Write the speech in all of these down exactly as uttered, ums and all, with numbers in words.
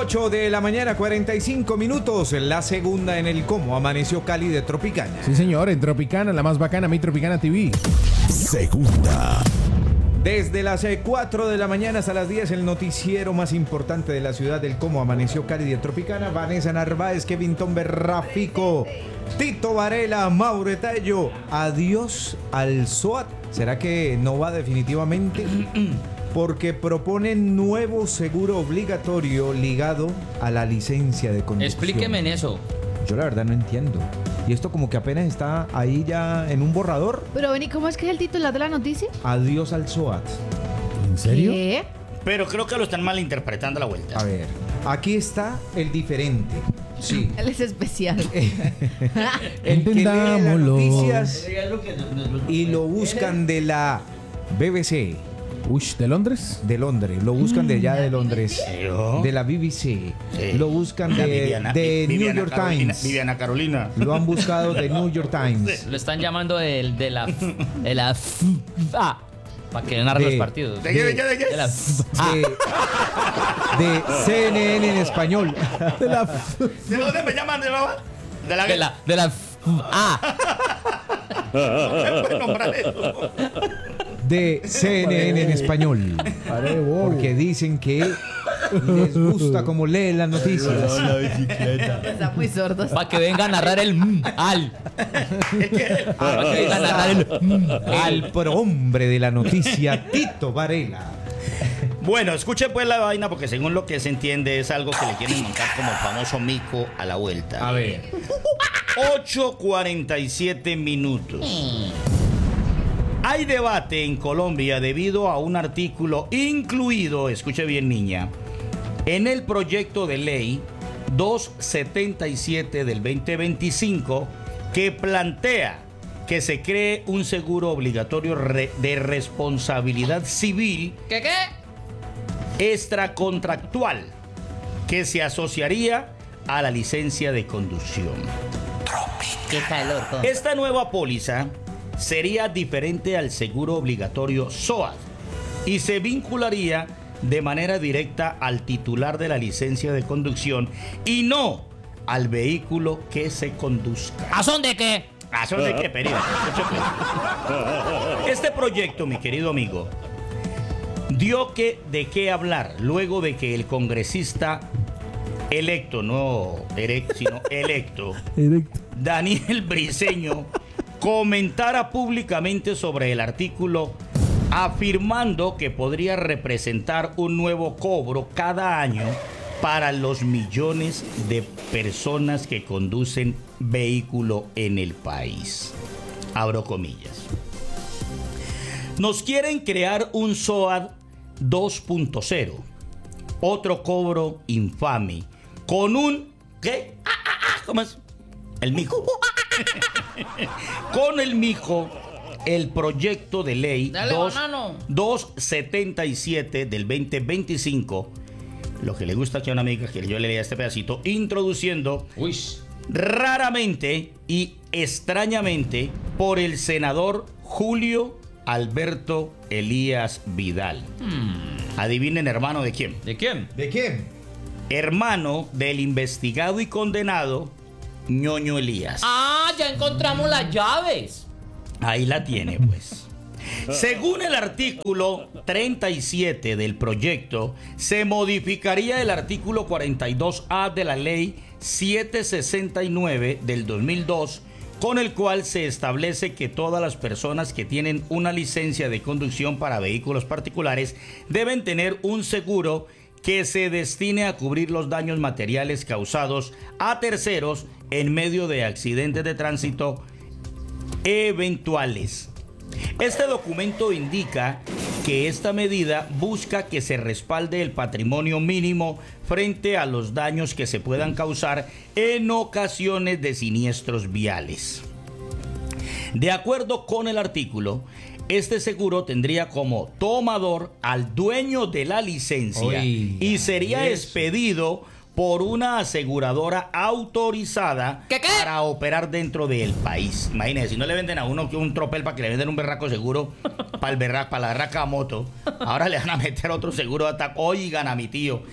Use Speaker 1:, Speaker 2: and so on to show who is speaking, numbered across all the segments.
Speaker 1: ocho de la mañana, cuarenta y cinco minutos. La segunda en el Cómo Amaneció Cali de Tropicana.
Speaker 2: Sí, señor, en Tropicana, la más bacana, mi Tropicana T V.
Speaker 3: Segunda.
Speaker 1: Desde las cuatro de la mañana hasta las diez, el noticiero más importante de la ciudad del Cómo Amaneció Cali de Tropicana. Vanessa Narváez, Kevin Tomber, Rafico, Tito Varela, Mauro Tello. Adiós al SOAT. ¿Será que no va definitivamente? Porque proponen nuevo seguro obligatorio ligado a la licencia de conducción.
Speaker 4: Explíqueme en eso.
Speaker 1: Yo la verdad no entiendo. Y esto como que apenas está ahí ya en un borrador.
Speaker 5: Pero ven, ¿y cómo es que es el titular de la noticia?
Speaker 1: Adiós al SOAT.
Speaker 2: ¿En serio?
Speaker 5: ¿Qué?
Speaker 6: Pero creo que lo están malinterpretando la vuelta.
Speaker 1: A ver, aquí está el diferente. Sí.
Speaker 5: Él es especial.
Speaker 1: El que lee las
Speaker 2: Entendámoslo.
Speaker 1: noticias y lo buscan de la B B C.
Speaker 2: Ush, ¿de Londres?
Speaker 1: De Londres, lo buscan de allá de Londres,
Speaker 6: ¿Yo?
Speaker 1: de la B B C,
Speaker 6: Sí.
Speaker 1: lo buscan
Speaker 6: La
Speaker 1: de,
Speaker 6: Viviana-
Speaker 1: de
Speaker 6: Vi-
Speaker 1: New
Speaker 6: Viviana
Speaker 1: York
Speaker 6: Carolina-
Speaker 1: Times,
Speaker 6: Viviana Carolina.
Speaker 1: lo han buscado de New York Times,
Speaker 4: Lo están llamando de, de la de la ah, para que narre
Speaker 1: De-
Speaker 4: los partidos.
Speaker 6: ¿De qué? ¿De qué? ¿De qué?
Speaker 4: De la
Speaker 1: de, de C N N en español,
Speaker 2: De la...
Speaker 6: ¿De dónde me llaman? ¿De la de la,
Speaker 4: de la de la ah,
Speaker 6: ¿Me puede nombrar eso?
Speaker 1: de C N N en español,
Speaker 2: Pare, bobo.
Speaker 1: porque dicen que les gusta como leen las noticias.
Speaker 5: Está muy sordo.
Speaker 4: para que venga a narrar el mm, al. Para que venga a narrar el mm,
Speaker 1: El
Speaker 4: al.
Speaker 1: prohombre de la noticia, Tito Varela.
Speaker 6: Bueno, escuche pues la vaina porque según lo que se entiende es algo que le quieren montar como el famoso mico a la vuelta.
Speaker 1: A ver.
Speaker 6: ocho cuarenta y siete minutos. Hay debate en Colombia debido a un artículo incluido, escuche bien niña, en el proyecto de ley doscientos setenta y siete del veinte veinticinco que plantea que se cree un seguro obligatorio re- de responsabilidad civil
Speaker 4: ¿Qué qué?
Speaker 6: extracontractual que se asociaría a la licencia de conducción.
Speaker 4: Qué calor.
Speaker 6: Esta nueva póliza sería diferente al seguro obligatorio SOAT y se vincularía de manera directa al titular de la licencia de conducción y no al vehículo que se conduzca.
Speaker 4: ¿A son de qué?
Speaker 6: ¿A son de qué periodo? Este proyecto, mi querido amigo, dio que de qué hablar luego de que el congresista electo, no erecto, sino electo,
Speaker 2: Directo.
Speaker 6: Daniel Briceño comentara públicamente sobre el artículo, afirmando que podría representar un nuevo cobro cada año para los millones de personas que conducen vehículo en el país. Abro comillas. Nos quieren crear un SOAT dos punto cero, otro cobro infame, con un... ¿Qué? Ah, ah, ah, ¿cómo es? El mijo. Con el mijo, el proyecto de ley
Speaker 4: Dale,
Speaker 6: dos-
Speaker 4: banano.
Speaker 6: doscientos setenta y siete del veinte veinticinco, lo que le gusta aquí a una amiga que yo le lea este pedacito, introduciendo
Speaker 4: Uy.
Speaker 6: raramente y extrañamente por el senador Julio Alberto Elías Vidal. Adivinen, hermano, ¿de quién?
Speaker 4: ¿De quién?
Speaker 1: ¿De quién?
Speaker 6: Hermano del investigado y condenado Ñoño Elías.
Speaker 4: Ah, ya encontramos las llaves.
Speaker 6: Ahí la tiene, pues. Según el artículo treinta y siete del proyecto, se modificaría el artículo cuarenta y dos A de la ley setecientos sesenta y nueve del dos mil dos, con el cual se establece que todas las personas que tienen una licencia de conducción para vehículos particulares deben tener un seguro que se destine a cubrir los daños materiales causados a terceros en medio de accidentes de tránsito eventuales. Este documento indica que esta medida busca que se respalde el patrimonio mínimo frente a los daños que se puedan causar en ocasiones de siniestros viales. De acuerdo con el artículo, este seguro tendría como tomador al dueño de la licencia
Speaker 1: Oiga,
Speaker 6: y sería
Speaker 1: eso.
Speaker 6: expedido por una aseguradora autorizada
Speaker 4: ¿Qué, qué?
Speaker 6: para operar dentro del país. Imagínense, si no le venden a uno un tropel para que le venden un berraco seguro para el berraco, para la berraca moto, ahora le van a meter otro seguro de ataque. Oigan a mi tío.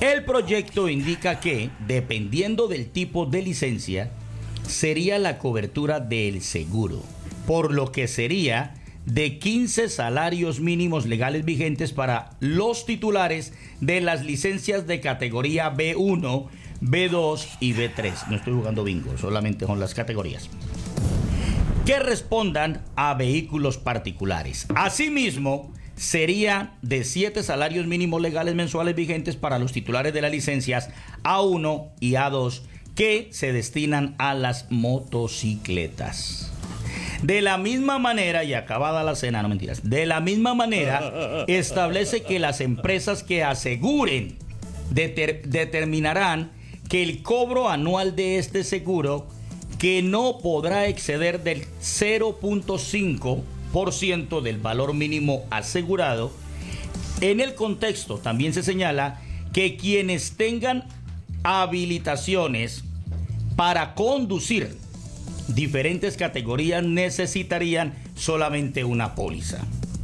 Speaker 6: El proyecto indica que, dependiendo del tipo de licencia, sería la cobertura del seguro, por lo que sería de quince salarios mínimos legales vigentes para los titulares de las licencias de categoría B uno, B dos y B tres. No estoy jugando bingo, solamente son las categorías que respondan a vehículos particulares. Asimismo, sería de siete salarios mínimos legales mensuales vigentes para los titulares de las licencias A uno y A dos que se destinan a las motocicletas. De la misma manera, y acabada la cena, no mentiras, de la misma manera establece que las empresas que aseguren deter- determinarán que el cobro anual de este seguro, que no podrá exceder del cero punto cinco por ciento del valor mínimo asegurado. En el contexto también se señala que quienes tengan habilitaciones para conducir diferentes categorías necesitarían solamente una póliza,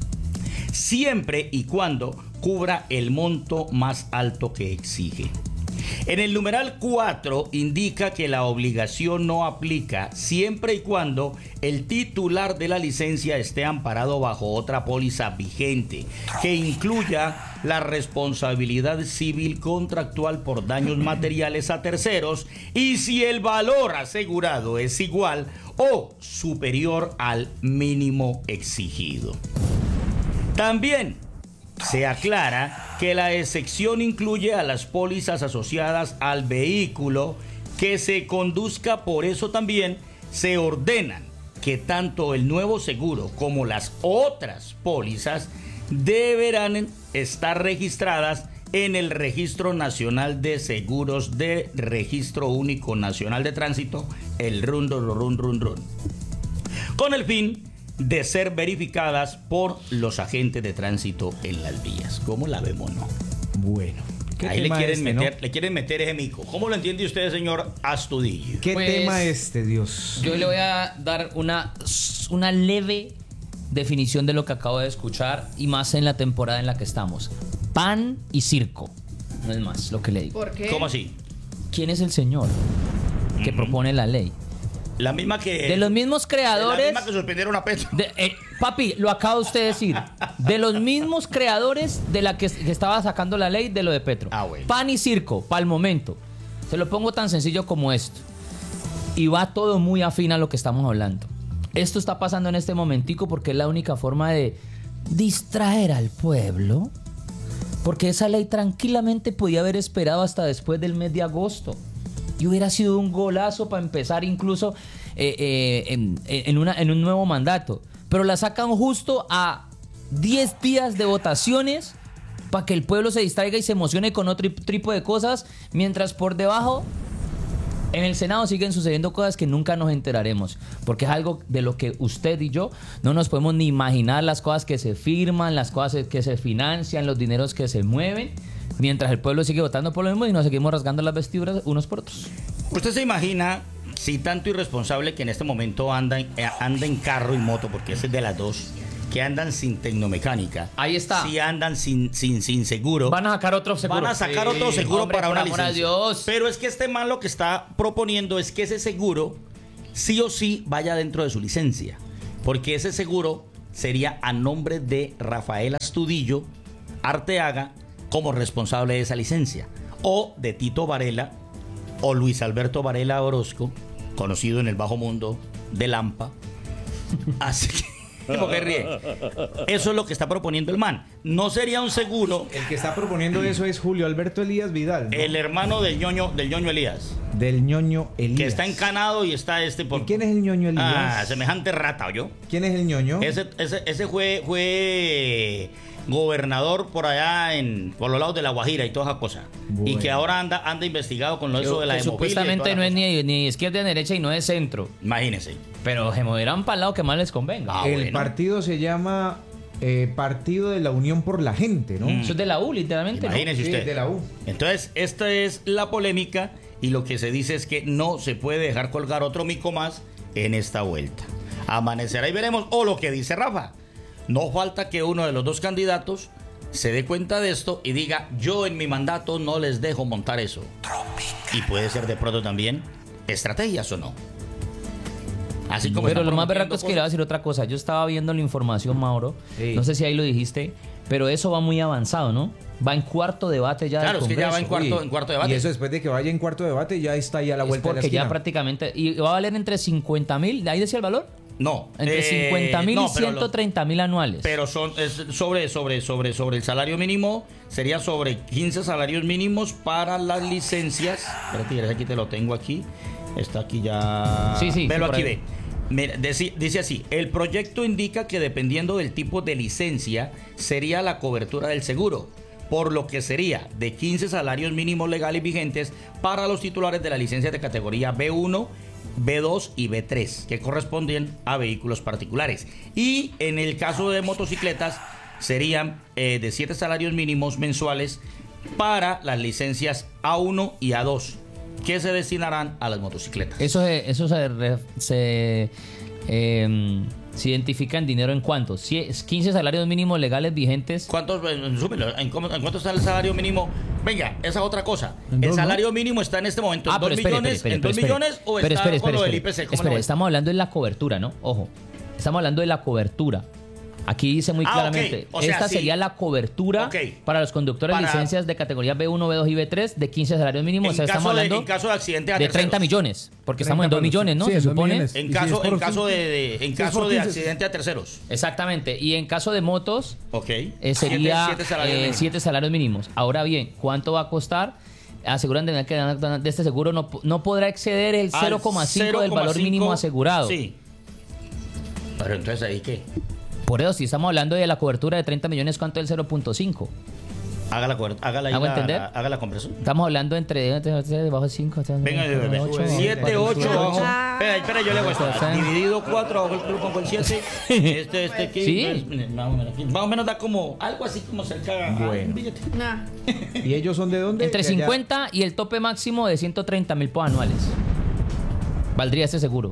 Speaker 6: siempre y cuando cubra el monto más alto que exige. En el numeral cuatro indica que la obligación no aplica siempre y cuando el titular de la licencia esté amparado bajo otra póliza vigente que incluya la responsabilidad civil contractual por daños materiales a terceros y si el valor asegurado es igual o superior al mínimo exigido. También se aclara que la excepción incluye a las pólizas asociadas al vehículo que se conduzca. Por eso también se ordenan que tanto el nuevo seguro como las otras pólizas deberán estar registradas en el Registro Nacional de Seguros de Registro Único Nacional de Tránsito, el run run run run run, con el fin de ser verificadas por los agentes de tránsito en las vías. ¿Cómo la vemos, no?
Speaker 1: Bueno. ¿Qué
Speaker 6: Ahí le
Speaker 1: tema
Speaker 6: quieren,
Speaker 1: este,
Speaker 6: meter,
Speaker 1: no?
Speaker 6: le quieren meter ese mico. ¿Cómo lo entiende usted, señor Astudillo?
Speaker 1: ¿Qué
Speaker 4: Pues,
Speaker 1: tema este, Dios?
Speaker 4: Yo le voy a dar una, una leve definición de lo que acabo de escuchar y más en la temporada en la que estamos. Pan y circo. No es más lo que le digo.
Speaker 5: ¿Por qué?
Speaker 6: ¿Cómo así?
Speaker 4: ¿Quién es el señor que propone la ley?
Speaker 6: La misma que...
Speaker 4: De los mismos
Speaker 6: La
Speaker 4: creadores...
Speaker 6: misma que suspendieron a Petro.
Speaker 4: de- eh, papi, lo acaba usted de decir. De los mismos creadores de la que, que estaba sacando la ley de lo de Petro.
Speaker 6: Ah, bueno.
Speaker 4: Pan y circo, para el momento. Se lo pongo tan sencillo como esto. Y va todo muy afín a lo que estamos hablando. Esto está pasando en este momentico porque es la única forma de distraer al pueblo. Porque esa ley tranquilamente podía haber esperado hasta después del mes de agosto. Y hubiera sido un golazo para empezar incluso eh, eh, en, en, una, en un nuevo mandato. Pero la sacan justo a diez días de votaciones para que el pueblo se distraiga y se emocione con otro tipo de cosas, mientras por debajo en el Senado siguen sucediendo cosas que nunca nos enteraremos, porque es algo de lo que usted y yo no nos podemos ni imaginar, las cosas que se firman, las cosas que se financian, los dineros que se mueven, mientras el pueblo sigue votando por lo mismo y nos seguimos rasgando las vestiduras unos por otros.
Speaker 6: ¿Usted se imagina si tanto irresponsable que en este momento anda, en- eh, anda en carro y moto, porque ese es de las dos, que andan sin tecnomecánica?
Speaker 4: Ahí está.
Speaker 6: Si andan sin, sin, sin seguro.
Speaker 4: Van a sacar otro seguro.
Speaker 6: Van a sacar
Speaker 4: Sí,
Speaker 6: otro seguro
Speaker 4: hombre,
Speaker 6: para
Speaker 4: por
Speaker 6: una
Speaker 4: amor a
Speaker 6: licencia.
Speaker 4: Dios.
Speaker 6: Pero es que este man lo que está proponiendo es que ese seguro sí o sí vaya dentro de su licencia. Porque ese seguro sería a nombre de Rafael Astudillo Arteaga como responsable de esa licencia. O de Tito Varela o Luis Alberto Varela Orozco, conocido en el bajo mundo de Lampa. Así que... ¿Por qué ríe? Eso es lo que está proponiendo el man. No sería un seguro.
Speaker 1: El que está proponiendo eso es Julio Alberto Elías Vidal, ¿no?
Speaker 6: El hermano del ñoño, del ñoño Elías,
Speaker 1: Del ñoño Elías.
Speaker 6: que está encanado y está este por...
Speaker 1: ¿Y quién es el ñoño Elías?
Speaker 6: Ah, semejante rata, ¿oyó?
Speaker 1: ¿Quién es el ñoño?
Speaker 6: Ese, ese, ese fue, fue gobernador por allá en por los lados de La Guajira y todas esas cosas.
Speaker 1: Bueno.
Speaker 6: Y que ahora anda, anda investigado con lo eso de la
Speaker 4: que
Speaker 6: hemofilia y
Speaker 4: supuestamente
Speaker 6: toda
Speaker 4: no
Speaker 6: la
Speaker 4: es
Speaker 6: cosa.
Speaker 4: ni, ni izquierda ni derecha y no es centro.
Speaker 6: Imagínese.
Speaker 4: Pero se moverán para el lado que más les convenga.
Speaker 6: Ah,
Speaker 1: el
Speaker 6: bueno.
Speaker 1: partido se llama eh, Partido de la Unión por la Gente, ¿no?
Speaker 6: Mm.
Speaker 4: Eso es de la U, literalmente. ¿no?
Speaker 6: Imagínese
Speaker 1: Sí,
Speaker 6: usted.
Speaker 1: de la U.
Speaker 6: Entonces, esta es la polémica y lo que se dice es que no se puede dejar colgar otro mico más en esta vuelta. Amanecerá y veremos. O lo que dice Rafa. No falta que uno de los dos candidatos se dé cuenta de esto y diga, yo en mi mandato no les dejo montar eso. Y puede ser de pronto también estrategias o no. Así como
Speaker 4: Pero
Speaker 6: están
Speaker 4: lo más
Speaker 6: prometiendo
Speaker 4: berraco es que le voy a
Speaker 6: cosas.
Speaker 4: decir otra cosa. Yo estaba viendo la información, Mauro.
Speaker 1: Sí.
Speaker 4: No sé si ahí lo dijiste, pero eso va muy avanzado, ¿no? Va en cuarto debate ya
Speaker 6: Claro,
Speaker 4: del
Speaker 6: es que ya va en
Speaker 4: Congreso.
Speaker 6: cuarto, en cuarto debate.
Speaker 1: Y eso después de que vaya en cuarto debate ya está ahí a la
Speaker 4: Es
Speaker 1: vuelta de la
Speaker 4: porque
Speaker 1: esquina.
Speaker 4: ya prácticamente... ¿Y va a valer entre cincuenta mil? ¿Ahí decía el valor?
Speaker 6: No.
Speaker 4: Entre
Speaker 6: eh,
Speaker 4: cincuenta mil
Speaker 6: no,
Speaker 4: y
Speaker 6: pero lo-
Speaker 4: ciento treinta mil anuales.
Speaker 6: Pero son es sobre, sobre, sobre, sobre el salario mínimo, sería sobre quince salarios mínimos para las licencias. Espérate, aquí te lo tengo aquí. Está aquí ya.
Speaker 4: Sí, sí,
Speaker 6: Velo
Speaker 4: sí, por
Speaker 6: aquí,
Speaker 4: ahí.
Speaker 6: ve. Mira, dice, dice así, el proyecto indica que dependiendo del tipo de licencia sería la cobertura del seguro, por lo que sería de quince salarios mínimos legales vigentes para los titulares de la licencia de categoría B uno, B dos y B tres, que corresponden a vehículos particulares. Y en el caso de motocicletas serían eh, de siete salarios mínimos mensuales para las licencias A uno y A dos, que se destinarán a las motocicletas.
Speaker 4: Eso, se- eso se, re- se, eh, se identifica en dinero en cuánto. Si es quince salarios mínimos legales vigentes.
Speaker 6: ¿Cuántos, eh, súmelo, ¿en, cómo- en cuánto está el salario mínimo? Venga, esa es otra cosa.
Speaker 2: En
Speaker 6: El
Speaker 2: dos, ¿no?
Speaker 6: salario mínimo está en este momento en
Speaker 4: Ah,
Speaker 6: dos
Speaker 4: pero espere,
Speaker 6: millones,
Speaker 4: espere,
Speaker 6: en
Speaker 4: espere,
Speaker 6: dos
Speaker 4: espere,
Speaker 6: millones o
Speaker 4: espere,
Speaker 6: está
Speaker 4: espere,
Speaker 6: con lo del
Speaker 4: espere,
Speaker 6: I P C. ¿Cómo
Speaker 4: espere,
Speaker 6: lo ves?
Speaker 4: estamos hablando de la cobertura, ¿no? Ojo. Estamos hablando de la cobertura. Aquí dice muy
Speaker 6: Ah,
Speaker 4: claramente,
Speaker 6: ok. O sea,
Speaker 4: esta
Speaker 6: sí.
Speaker 4: sería la cobertura
Speaker 6: Ok.
Speaker 4: para los conductores de
Speaker 6: Para-
Speaker 4: licencias de categoría B uno, B dos y B tres de quince salarios mínimos.
Speaker 6: En
Speaker 4: O sea,
Speaker 6: caso
Speaker 4: estamos
Speaker 6: de-
Speaker 4: hablando
Speaker 6: en caso de accidente a
Speaker 4: de
Speaker 6: terceros.
Speaker 4: treinta millones, porque estamos en
Speaker 2: treinta
Speaker 4: dos millones, ¿no?
Speaker 2: sí,
Speaker 4: Se
Speaker 2: en dos
Speaker 4: supone.
Speaker 2: millones.
Speaker 6: En
Speaker 2: ¿Y si
Speaker 6: caso,
Speaker 2: es por
Speaker 6: en caso
Speaker 2: quince?
Speaker 6: de, de- en
Speaker 2: Si es
Speaker 6: caso
Speaker 2: por
Speaker 6: de
Speaker 2: quince,
Speaker 6: accidente a terceros.
Speaker 4: Exactamente. Y en caso de motos,
Speaker 6: Ok.
Speaker 4: eh, sería
Speaker 6: Siete- siete salarios
Speaker 4: eh,
Speaker 6: mínimos.
Speaker 4: siete salarios mínimos. Ahora bien, ¿cuánto va a costar? Aseguran de que de este seguro no, no podrá exceder el
Speaker 6: Al
Speaker 4: cero coma cinco del valor
Speaker 6: cero coma cinco,
Speaker 4: mínimo asegurado.
Speaker 6: Sí. Pero entonces ahí qué.
Speaker 4: Por eso, si estamos hablando de la cobertura de treinta millones, ¿cuánto es el cero punto cinco?
Speaker 6: Hágala, cuer- hágala ahí
Speaker 4: ¿Hago
Speaker 6: la,
Speaker 4: entender?
Speaker 6: la- haga la compresión.
Speaker 4: Estamos hablando entre, entre, entre debajo de cinco.
Speaker 6: Venga,
Speaker 4: ocho,
Speaker 6: siete, ocho,
Speaker 5: ocho.
Speaker 6: abajo. Espera, espera, yo le hago esto. Dividido cuatro, abajo el club pongo el siete. Este, este aquí.
Speaker 4: Sí.
Speaker 6: pues, más o menos aquí. Más o menos da como algo así como cerca a
Speaker 1: Bueno.
Speaker 6: un billete.
Speaker 5: Nah.
Speaker 1: ¿Y ellos son de dónde?
Speaker 4: Entre
Speaker 1: De allá.
Speaker 4: cincuenta y el tope máximo de ciento treinta mil por anuales. Valdría ese seguro.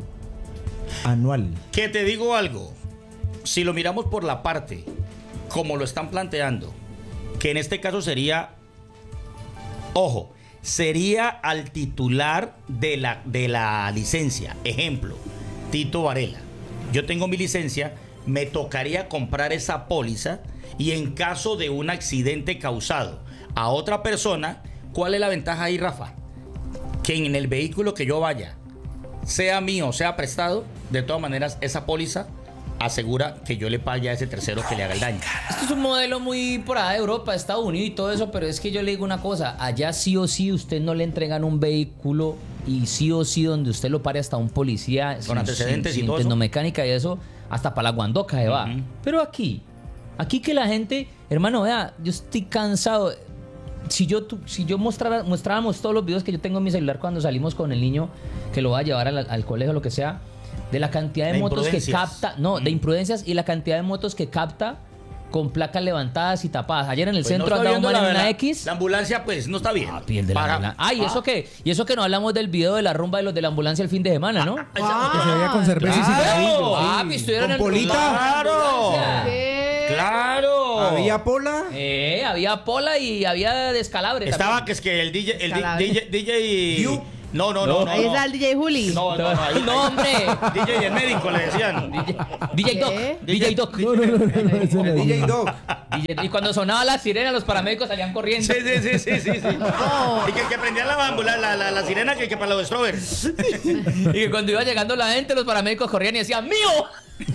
Speaker 1: Anual.
Speaker 6: Que te digo algo. Si lo miramos por la parte, como lo están planteando, que en este caso sería, ojo, sería al titular de la, de la licencia. Ejemplo, Tito Varela. Yo tengo mi licencia, me tocaría comprar esa póliza y en caso de un accidente causado a otra persona, ¿cuál es la ventaja ahí, Rafa? Que en el vehículo que yo vaya, sea mío, sea prestado, de todas maneras, esa póliza asegura que yo le pague a ese tercero que le haga el daño.
Speaker 4: Esto es un modelo muy por allá de Europa, Estados Unidos y todo eso, pero es que yo le digo una cosa, allá sí o sí usted no le entregan un vehículo y sí o sí donde usted lo pare hasta un policía
Speaker 6: Con antecedentes y todo eso.
Speaker 4: tecnomecánica y eso, hasta para la guandoca se va.
Speaker 6: Ujú.
Speaker 4: Pero aquí, aquí que la gente, hermano, vea, yo estoy cansado. Si yo, tu- si yo mostrara, mostráramos todos los videos que yo tengo en mi celular cuando salimos con el niño que lo va a llevar al, al colegio o lo que sea, de la cantidad de,
Speaker 6: De
Speaker 4: motos que
Speaker 6: imprudencias.
Speaker 4: capta, no, de
Speaker 6: Mm.
Speaker 4: imprudencias y la cantidad de motos que capta con placas levantadas y tapadas. Ayer en el
Speaker 6: Pues
Speaker 4: centro
Speaker 6: no está
Speaker 4: andaba un
Speaker 6: viendo
Speaker 4: man en
Speaker 6: la-
Speaker 4: una
Speaker 6: la-
Speaker 4: X.
Speaker 6: La ambulancia, pues, no está bien.
Speaker 4: Ah, piel de la
Speaker 6: Para-
Speaker 4: ambulancia. Ah, ¿y eso
Speaker 6: Ah,
Speaker 4: qué? Y eso que no hablamos del video de la rumba de los de la ambulancia el fin de semana, ¿no?
Speaker 2: Que se veía con cerveza y
Speaker 6: claro.
Speaker 2: cigarrillos.
Speaker 4: Ah,
Speaker 2: sí.
Speaker 4: estuvieron
Speaker 1: ¿Con
Speaker 4: en el
Speaker 1: polita?
Speaker 6: ¡Claro!
Speaker 5: ¿Qué?
Speaker 6: ¡Claro!
Speaker 1: ¿Había pola?
Speaker 4: Eh, había pola y había descalabre.
Speaker 6: Estaba
Speaker 4: también.
Speaker 6: que es que el D J, el D-
Speaker 5: Calabre.
Speaker 6: D J, D J
Speaker 1: You.
Speaker 6: No, no, no, no.
Speaker 5: Ahí
Speaker 6: no.
Speaker 5: está el D J Juli.
Speaker 6: No, no, no, ahí-
Speaker 4: No, hombre.
Speaker 6: D J el médico le decían.
Speaker 4: D J Doc.
Speaker 5: ¿Qué?
Speaker 4: D J Doc.
Speaker 2: No, no, no, no, no, ese no
Speaker 1: El
Speaker 2: es.
Speaker 1: D J Dog.
Speaker 4: D J Y cuando sonaba la sirena, los paramédicos salían corriendo.
Speaker 6: Sí, sí, sí, sí, sí, sí. Y que, que prendía la, ambula- la, la, la sirena que, que para los strawberries.
Speaker 4: Y que cuando iba llegando la gente, los paramédicos corrían y decían ¡mío!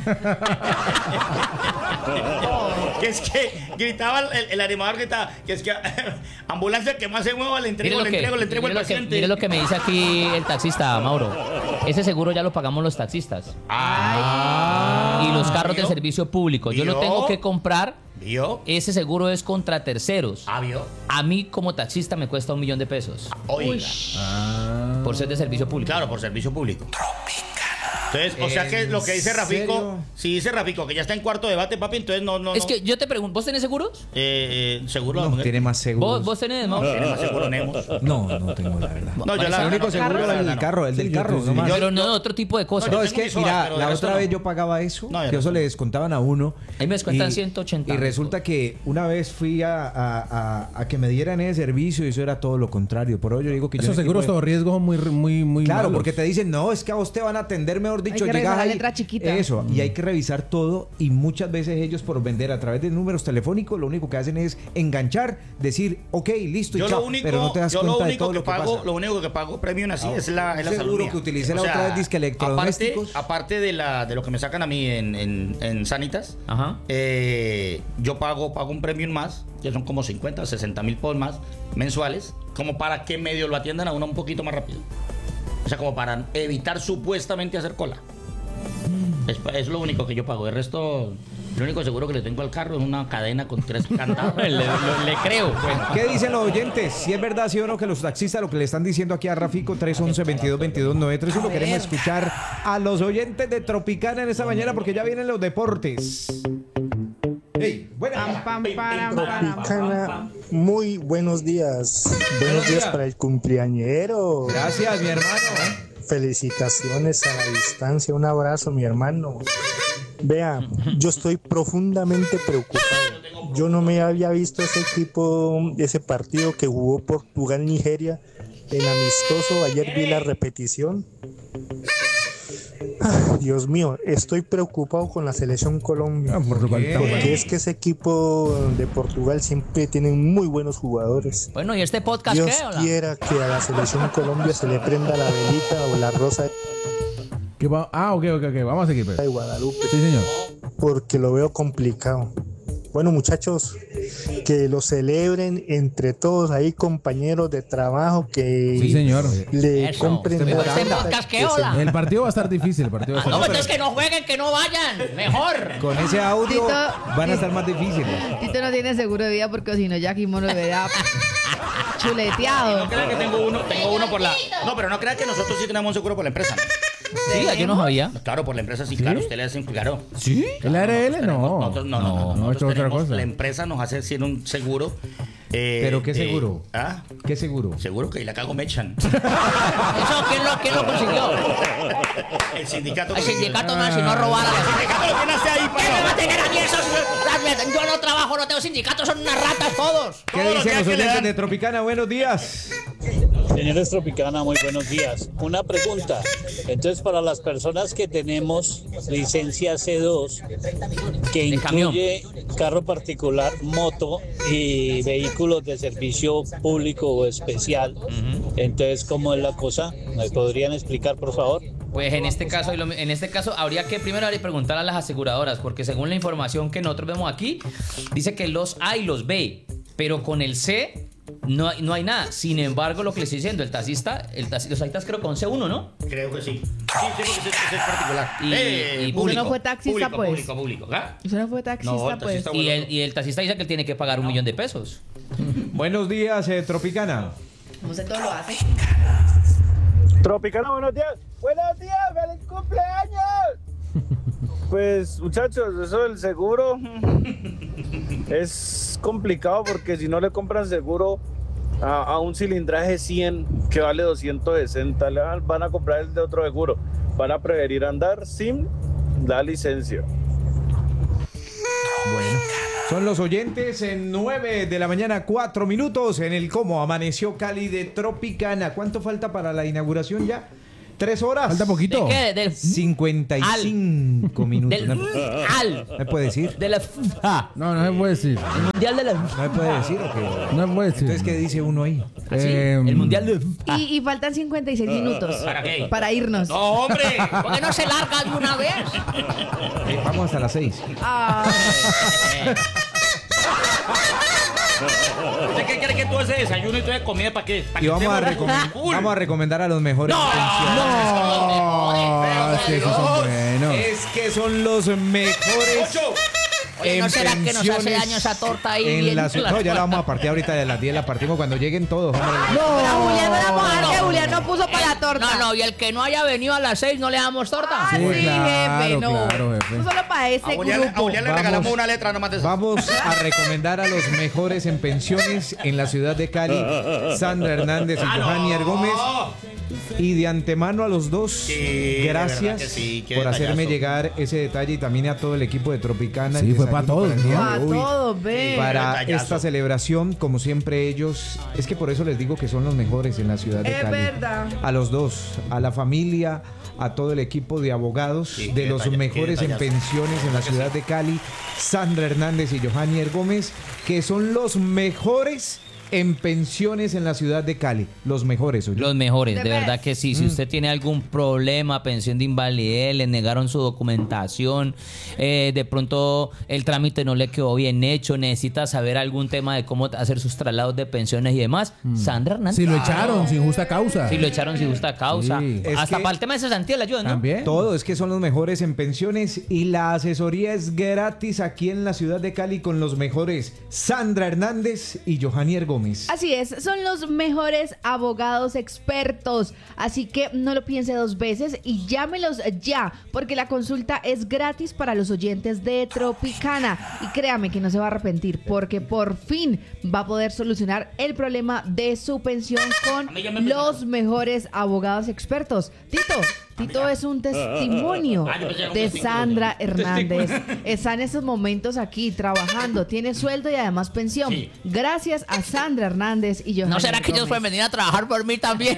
Speaker 6: Que es que gritaba el, el animador gritaba que es que ambulancia que más se mueva le
Speaker 4: Mire
Speaker 6: entrego,
Speaker 4: lo,
Speaker 6: le
Speaker 4: que,
Speaker 6: entrego, le entrego
Speaker 4: mire
Speaker 6: al
Speaker 4: lo que,
Speaker 6: paciente.
Speaker 4: mire lo que me dice aquí el taxista, Mauro. Ese seguro ya lo pagamos los taxistas.
Speaker 6: Ah,
Speaker 4: Y los carros de
Speaker 6: ¿vio?
Speaker 4: servicio público. Yo lo
Speaker 6: ¿Vio?
Speaker 4: tengo que comprar.
Speaker 6: ¿Vio?
Speaker 4: Ese seguro es contra terceros.
Speaker 6: Ah, ¿vio?
Speaker 4: A mí como taxista me cuesta un millón de pesos
Speaker 6: Oiga.
Speaker 4: por ser de servicio público.
Speaker 6: Claro, por servicio público. Entonces, o sea que lo que dice
Speaker 1: ¿En
Speaker 6: Rafico,
Speaker 1: serio?
Speaker 6: si dice Rafico que ya está en cuarto debate, papi, entonces no, no,
Speaker 4: Es
Speaker 6: no.
Speaker 4: que yo te pregunto, ¿vos tenés seguros?
Speaker 6: Eh, eh, seguro.
Speaker 1: No, tiene más
Speaker 4: ¿Vos,
Speaker 1: seguros.
Speaker 4: vos tenés, Mau?
Speaker 6: Tiene más seguro Nemos.
Speaker 1: No, no tengo la verdad.
Speaker 6: No, yo la
Speaker 1: El único
Speaker 6: no,
Speaker 1: seguro
Speaker 6: no,
Speaker 1: era el
Speaker 6: no,
Speaker 1: del
Speaker 6: no.
Speaker 1: carro, el del
Speaker 2: Sí,
Speaker 1: carro,
Speaker 2: yo-
Speaker 1: nomás.
Speaker 6: yo-
Speaker 4: Pero no, otro tipo de cosas.
Speaker 6: No,
Speaker 1: No,
Speaker 6: yo
Speaker 1: es
Speaker 6: tengo
Speaker 1: que,
Speaker 6: mi SOAT,
Speaker 1: mira,
Speaker 6: pero de
Speaker 1: la
Speaker 6: resto
Speaker 1: otra
Speaker 6: no.
Speaker 1: vez yo pagaba eso,
Speaker 6: No, ya
Speaker 1: que
Speaker 6: no.
Speaker 1: eso le descontaban a uno.
Speaker 4: Ahí me descuentan
Speaker 1: y-
Speaker 4: ciento ochenta.
Speaker 1: Y resulta que una vez fui a, a- a- a que me dieran ese servicio y eso era todo lo contrario. Por ello yo digo que yo
Speaker 2: Esos
Speaker 1: ese
Speaker 2: seguros
Speaker 1: tipo de-
Speaker 2: todo riesgo son muy, muy, muy
Speaker 1: Claro,
Speaker 2: malos.
Speaker 1: porque te dicen, no, es que a vos te van a atender, mejor dicho,
Speaker 5: que
Speaker 1: llegas
Speaker 5: revisar la
Speaker 1: ahí.
Speaker 5: letra chiquita.
Speaker 1: Eso, y hay que revisar todo. Y muchas veces ellos, por vender a través de números telefónicos, lo único que hacen es enganchar, decir, ok, listo, y
Speaker 6: Yo
Speaker 1: chao.
Speaker 6: lo único,
Speaker 1: pero no te das
Speaker 6: yo
Speaker 1: cuenta
Speaker 6: lo
Speaker 1: de
Speaker 6: único
Speaker 1: todo
Speaker 6: que
Speaker 1: lo que
Speaker 6: pago,
Speaker 1: pasa.
Speaker 6: lo único que pago premium así
Speaker 1: Ah,
Speaker 6: es la, es la
Speaker 1: seguro
Speaker 6: salud mía.
Speaker 1: que utilicé la otra vez disque electrodomésticos.
Speaker 6: Aparte, aparte de la de lo que me sacan a mí en, en, en Sanitas,
Speaker 4: Ajá.
Speaker 6: eh, yo pago pago un premium más, que son como cincuenta, sesenta mil pesos más mensuales, como para que medio lo atiendan a uno un poquito más rápido. O sea, como para evitar supuestamente hacer cola. Es, es lo único que yo pago. El resto, lo único seguro que le tengo al carro es una cadena con tres candados.
Speaker 4: le, le- le creo. Bueno.
Speaker 1: ¿Qué dicen los oyentes? Si es verdad, sí o no, que los taxistas lo que le están diciendo aquí a Rafico tres once, veintidós, veintidós, nueve tres uno. Queremos escuchar a los oyentes de Tropicana en esta mañana porque ya vienen los deportes. Hey, buena.
Speaker 5: Pam, pam, param, param.
Speaker 7: Tropicana, muy buenos días. Buenos días para el cumpleañero.
Speaker 1: Gracias, mi hermano.
Speaker 7: Felicitaciones a la distancia. Un abrazo, mi hermano. Vea, yo estoy profundamente preocupado. Yo no me había visto ese equipo, ese partido que jugó Portugal-Nigeria en amistoso. Ayer vi la repetición. Ah, Dios mío, estoy preocupado con la selección Colombia.
Speaker 2: Ah, Portugal
Speaker 1: ¿Qué?
Speaker 2: está bueno.
Speaker 7: Porque es que ese equipo de Portugal siempre tienen muy buenos jugadores.
Speaker 4: Bueno, ¿y este podcast
Speaker 7: Dios
Speaker 4: qué? Hola.
Speaker 7: quiera que a la selección Colombia se le prenda la velita o la rosa
Speaker 2: ¿Qué va? Ah, ok, ok, ok. Vamos a seguir, pues.
Speaker 7: de Guadalupe,
Speaker 2: Sí, señor.
Speaker 7: porque lo veo complicado. Bueno, muchachos, que lo celebren entre todos ahí, compañeros de trabajo, que
Speaker 2: Sí, señor.
Speaker 7: le
Speaker 4: Eso.
Speaker 7: compren
Speaker 4: Este
Speaker 7: la
Speaker 4: podcast
Speaker 7: carta,
Speaker 4: ¿qué?
Speaker 7: que se-
Speaker 4: Hola.
Speaker 2: El partido va a estar difícil. El partido va a
Speaker 4: Ah,
Speaker 2: estar
Speaker 4: no,
Speaker 2: difícil.
Speaker 4: entonces que no jueguen, que no vayan. Mejor.
Speaker 1: Con ese audio
Speaker 5: Tito-
Speaker 1: van a estar más difíciles.
Speaker 5: Tito no tiene seguro de vida porque si no, Jackie Mono le verá chuleteado.
Speaker 6: No crean que tengo uno, tengo uno por la. No, pero no crean que nosotros sí tenemos un seguro por la empresa.
Speaker 4: Sí, yo no sabía.
Speaker 6: Claro, por la empresa sí, claro, usted le hacen claro.
Speaker 2: ¿Sí? ¿El A R L?
Speaker 6: Tenemos-
Speaker 2: No.
Speaker 6: nosotros- no, no, no,
Speaker 2: No,
Speaker 6: nosotros
Speaker 2: esto es otra
Speaker 6: tenemos-
Speaker 2: cosa.
Speaker 6: La empresa nos hace hacer un seguro. eh,
Speaker 1: ¿Pero qué
Speaker 6: de-
Speaker 1: seguro?
Speaker 6: ¿Ah?
Speaker 1: ¿Qué seguro?
Speaker 6: Seguro que ahí la cago me echan.
Speaker 4: ¿Eso quién lo, quién lo consiguió?
Speaker 6: El sindicato.
Speaker 4: El sindicato no es si no robara.
Speaker 6: El sindicato lo que nace ahí,
Speaker 4: ¿Qué me va a
Speaker 6: para.
Speaker 4: tener a mí esos? las- Yo no trabajo, no tengo sindicatos, son unas ratas todos.
Speaker 1: ¿Qué
Speaker 6: Todo lo
Speaker 1: dicen
Speaker 6: que
Speaker 1: los
Speaker 6: hay que le
Speaker 1: oyentes
Speaker 6: dan.
Speaker 1: de Tropicana? Buenos días.
Speaker 8: Señores Tropicana, muy buenos días. Una pregunta. Entonces, para las personas que tenemos licencia C dos, que
Speaker 4: De camión.
Speaker 8: incluye carro particular, moto y vehículos de servicio público o especial, entonces, ¿cómo es la cosa? ¿Me podrían explicar, por favor?
Speaker 4: Pues en este caso, en este caso habría que primero habría que preguntar a las aseguradoras, porque según la información que nosotros vemos aquí, dice que los A y los B, pero con el C no hay, no hay nada. Sin embargo, lo que le estoy diciendo, el taxista, el taxi- los taxistas creo con C uno, ¿no?
Speaker 6: Creo que sí. Sí, sí, porque ese, ese es particular.
Speaker 4: Y-
Speaker 6: Eh,
Speaker 4: y
Speaker 6: público.
Speaker 5: no fue taxista,
Speaker 6: público,
Speaker 5: pues.
Speaker 6: Público, público. ¿Ah?
Speaker 5: Usted no fue taxista,
Speaker 6: No, el
Speaker 5: pues.
Speaker 6: taxista-
Speaker 4: Y el, y el taxista dice que él tiene que pagar un millón de pesos.
Speaker 1: Buenos días, eh, Tropicana.
Speaker 5: Como usted todo lo hace.
Speaker 9: Tropicana, buenos días. Buenos días, feliz cumpleaños. Pues muchachos, eso del seguro es complicado porque si no le compran seguro a, a un cilindraje cien que vale doscientos sesenta, le van van a comprar el de otro seguro. Van a preferir andar sin la licencia.
Speaker 1: Bueno, son los oyentes en nueve de la mañana, cuatro minutos en el Cómo Amaneció Cali de Tropicana. ¿Cuánto falta para la inauguración ya? ¿Tres horas?
Speaker 2: Falta poquito.
Speaker 4: ¿De qué? Del
Speaker 1: cincuenta y cinco minutos.
Speaker 4: Del
Speaker 1: ¿No,
Speaker 4: al
Speaker 1: ¿Me puede decir?
Speaker 4: de la ah,
Speaker 2: No, no se puede decir.
Speaker 4: el mundial de la
Speaker 1: ¿No me puede decir o qué?
Speaker 2: No se puede decir.
Speaker 1: Entonces, ¿qué dice uno ahí?
Speaker 4: así,
Speaker 2: Em,
Speaker 4: el mundial de
Speaker 5: Y, y faltan cincuenta y seis minutos
Speaker 6: ¿Para qué?
Speaker 5: para irnos.
Speaker 6: No, hombre.
Speaker 4: ¿Por qué no se larga de una vez?
Speaker 1: Eh, vamos hasta las seis.
Speaker 5: Ah,
Speaker 6: ¿Usted qué quiere que tú ese desayuno y tú de comida para qué? ¿Para
Speaker 1: Y
Speaker 6: que
Speaker 1: vamos a,
Speaker 6: estemos
Speaker 1: recomend-
Speaker 6: full?
Speaker 1: vamos a recomendar a los mejores
Speaker 6: No,
Speaker 1: pensionados.
Speaker 2: No, es que esos son buenos.
Speaker 1: Es que son los mejores.
Speaker 6: Ocho.
Speaker 4: Oye, ¿no
Speaker 1: en
Speaker 4: será que nos hace
Speaker 1: pensiones
Speaker 4: daño esa torta ahí?
Speaker 1: en
Speaker 4: bien?
Speaker 1: la ciudad. No, ya la vamos a partir ahorita de las diez, la partimos cuando lleguen todos. hombre.
Speaker 5: No, a Julián no le vamos a dar que
Speaker 4: no.
Speaker 5: Julián no puso para la torta.
Speaker 4: No, no, y el que no haya venido a las seis no le damos torta.
Speaker 5: Ah,
Speaker 2: Sí,
Speaker 5: sí,
Speaker 2: claro,
Speaker 5: jefe, no.
Speaker 2: claro, jefe.
Speaker 5: No solo para ese
Speaker 6: A Julián, a
Speaker 5: grupo.
Speaker 6: Julián le
Speaker 1: Vamos.
Speaker 6: regalamos una letra nomás de eso.
Speaker 1: Vamos a recomendar a los mejores en pensiones en la ciudad de Cali, Sandra Hernández y
Speaker 6: Ah, no.
Speaker 1: Johannier Gómez. Y de antemano a los dos,
Speaker 6: Sí, de verdad
Speaker 1: gracias
Speaker 6: que sí, qué
Speaker 1: por hacerme
Speaker 6: detallazo.
Speaker 1: llegar ese detalle y también a todo el equipo de Tropicana.
Speaker 2: Sí,
Speaker 1: el
Speaker 2: fue para
Speaker 1: desayuno
Speaker 2: todos,
Speaker 1: el día
Speaker 2: ¿no?
Speaker 1: de
Speaker 5: A
Speaker 1: hoy.
Speaker 5: todos, ve.
Speaker 1: Para
Speaker 6: Detallazo.
Speaker 1: esta celebración, como siempre ellos, es que por eso les digo que son los mejores en la ciudad de
Speaker 5: Es
Speaker 1: Cali.
Speaker 5: verdad.
Speaker 1: A los dos, a la familia, a todo el equipo de abogados,
Speaker 6: Sí,
Speaker 1: de
Speaker 6: qué
Speaker 1: los
Speaker 6: detalle-
Speaker 1: mejores
Speaker 6: qué
Speaker 1: en
Speaker 6: detallazo.
Speaker 1: pensiones en la ciudad de Cali, Sandra Hernández y Johannier Gómez, que son los mejores en pensiones en la ciudad de Cali. Los mejores, ¿oyó?
Speaker 4: Los mejores,
Speaker 5: The
Speaker 4: de verdad
Speaker 5: best.
Speaker 4: que sí.
Speaker 1: Mm.
Speaker 4: Si usted tiene algún problema, pensión de invalidez, le negaron su documentación, eh, de pronto el trámite no le quedó bien hecho, necesita saber algún tema de cómo hacer sus traslados de pensiones y demás, Sandra Hernández.
Speaker 2: Si lo echaron sin justa causa.
Speaker 4: Si lo echaron sin justa causa.
Speaker 2: Sí.
Speaker 1: Es
Speaker 4: Hasta
Speaker 1: que-
Speaker 4: para el tema de cesantía le ayudan, ¿no?
Speaker 2: También.
Speaker 1: Todo, es que son los mejores en pensiones y la asesoría es gratis aquí en la ciudad de Cali con los mejores Sandra Hernández y Johannier Gómez.
Speaker 5: Así es, son los mejores abogados expertos, así que no lo piense dos veces y llámelos ya, porque la consulta es gratis para los oyentes de Tropicana y créame que no se va a arrepentir, porque por fin va a poder solucionar el problema de su pensión con
Speaker 6: A mí ya me
Speaker 5: los mejores abogados expertos. Tito, Tito es un testimonio
Speaker 6: Ah, yo pensé que era un
Speaker 5: de
Speaker 6: testículo.
Speaker 5: Sandra Hernández. Está en estos momentos aquí trabajando, tiene sueldo y además pensión.
Speaker 6: Sí.
Speaker 5: Gracias a Sandra Hernández y yo.
Speaker 4: ¿No será que ellos pueden venir a trabajar por mí también?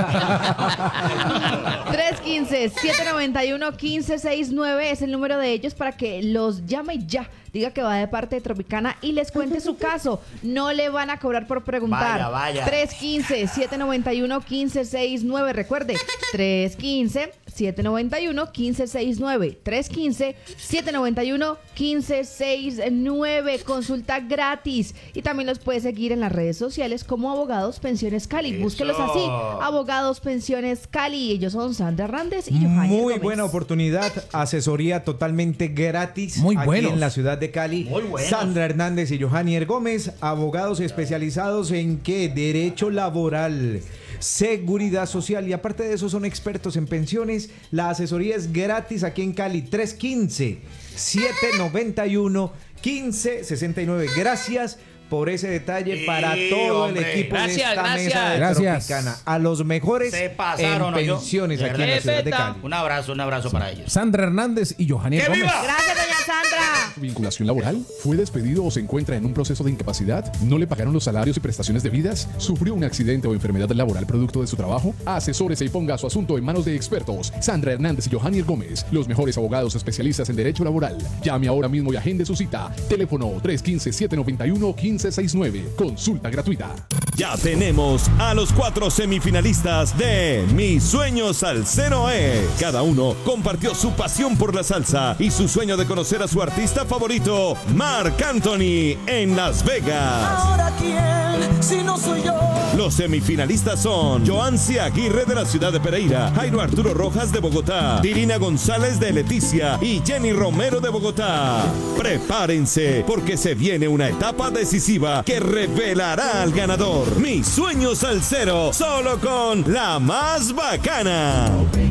Speaker 5: tres uno cinco, siete nueve uno, uno cinco seis nueve es el número de ellos para que los llame ya. Diga que va de parte de Tropicana y les cuente su caso. No le van a cobrar por preguntar.
Speaker 6: Vaya, vaya.
Speaker 5: tres uno cinco, siete nueve uno, uno cinco seis nueve. Recuerde, tres uno cinco, siete nueve uno, uno cinco seis nueve. tres uno cinco, siete nueve uno, uno cinco seis nueve. Consulta gratis. Y también los puede seguir en las redes sociales como Abogados Pensiones Cali. Búsquelos
Speaker 6: Eso.
Speaker 5: así. Abogados Pensiones Cali. Ellos son Sandra Hernández y Johannier
Speaker 1: Muy
Speaker 5: Gómez.
Speaker 1: buena oportunidad, asesoría totalmente gratis
Speaker 2: Muy
Speaker 1: aquí
Speaker 2: buenos.
Speaker 1: en la ciudad de Cali.
Speaker 6: Muy buenos.
Speaker 1: Sandra Hernández y Johannier Gómez, abogados especializados en qué? Derecho laboral, seguridad social y aparte de eso son expertos en pensiones. La asesoría es gratis aquí en Cali. tres uno cinco, siete nueve uno, uno cinco seis nueve. Gracias por ese detalle
Speaker 6: Sí,
Speaker 1: para todo
Speaker 6: hombre.
Speaker 1: el equipo
Speaker 4: Gracias,
Speaker 1: de esta
Speaker 4: gracias.
Speaker 1: mesa de
Speaker 2: Gracias.
Speaker 1: Tropicana. A los mejores
Speaker 6: Se pasaron,
Speaker 1: en
Speaker 6: ¿oyó?
Speaker 1: pensiones
Speaker 6: De
Speaker 1: aquí en
Speaker 6: verdad.
Speaker 1: la ciudad de
Speaker 4: Jefeta.
Speaker 1: Cali.
Speaker 6: Un abrazo, un abrazo para ellos.
Speaker 2: Sandra Hernández y Johannier
Speaker 6: ¡Que
Speaker 2: Gómez.
Speaker 6: viva!
Speaker 5: Gracias, doña Sandra.
Speaker 3: ¿Vinculación laboral? ¿Fue despedido o se encuentra en un proceso de incapacidad? ¿No le pagaron los salarios y prestaciones debidas? ¿Sufrió un accidente o enfermedad laboral producto de su trabajo? Asesórese y ponga su asunto en manos de expertos. Sandra Hernández y Johannier Gómez, los mejores abogados especialistas en derecho laboral. Llame ahora mismo y agende su cita. Teléfono tres uno cinco, siete nueve uno, uno cinco seis nueve. Consulta gratuita.
Speaker 10: Ya tenemos a los cuatro semifinalistas de Mi Sueño Salsero es. Cada uno compartió su pasión por la salsa y su sueño de conocer a su artista favorito, Marc Anthony, en Las Vegas.
Speaker 11: Ahora quién, si no soy yo.
Speaker 10: Los semifinalistas son Joancy Aguirre de la ciudad de Pereira, Jairo Arturo Rojas de Bogotá, Dirina González de Leticia y Jenny Romero de Bogotá. Prepárense porque se viene una etapa decisiva que revelará al ganador. Mi Sueño Salsero, solo con la más bacana.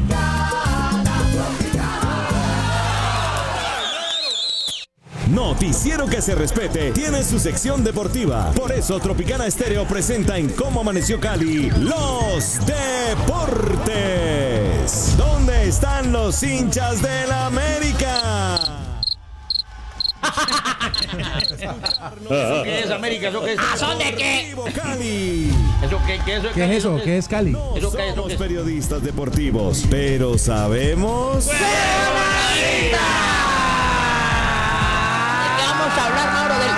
Speaker 10: Noticiero que se respete tiene su sección deportiva. Por eso Tropicana Estéreo presenta en Cómo Amaneció Cali los deportes. ¿Dónde están los hinchas del América?
Speaker 6: ¿Eso qué es, América? ¿Eso qué es?
Speaker 4: ¿A son de qué?
Speaker 10: Vivo Cali.
Speaker 6: ¿Eso qué, qué, eso
Speaker 2: ¿Qué es eso? ¿Qué es Cali?
Speaker 10: No
Speaker 6: ¿Eso qué, eso
Speaker 10: somos
Speaker 6: qué?
Speaker 10: periodistas deportivos, pero sabemos...
Speaker 4: ¿De qué vamos a hablar, Mauro? Del...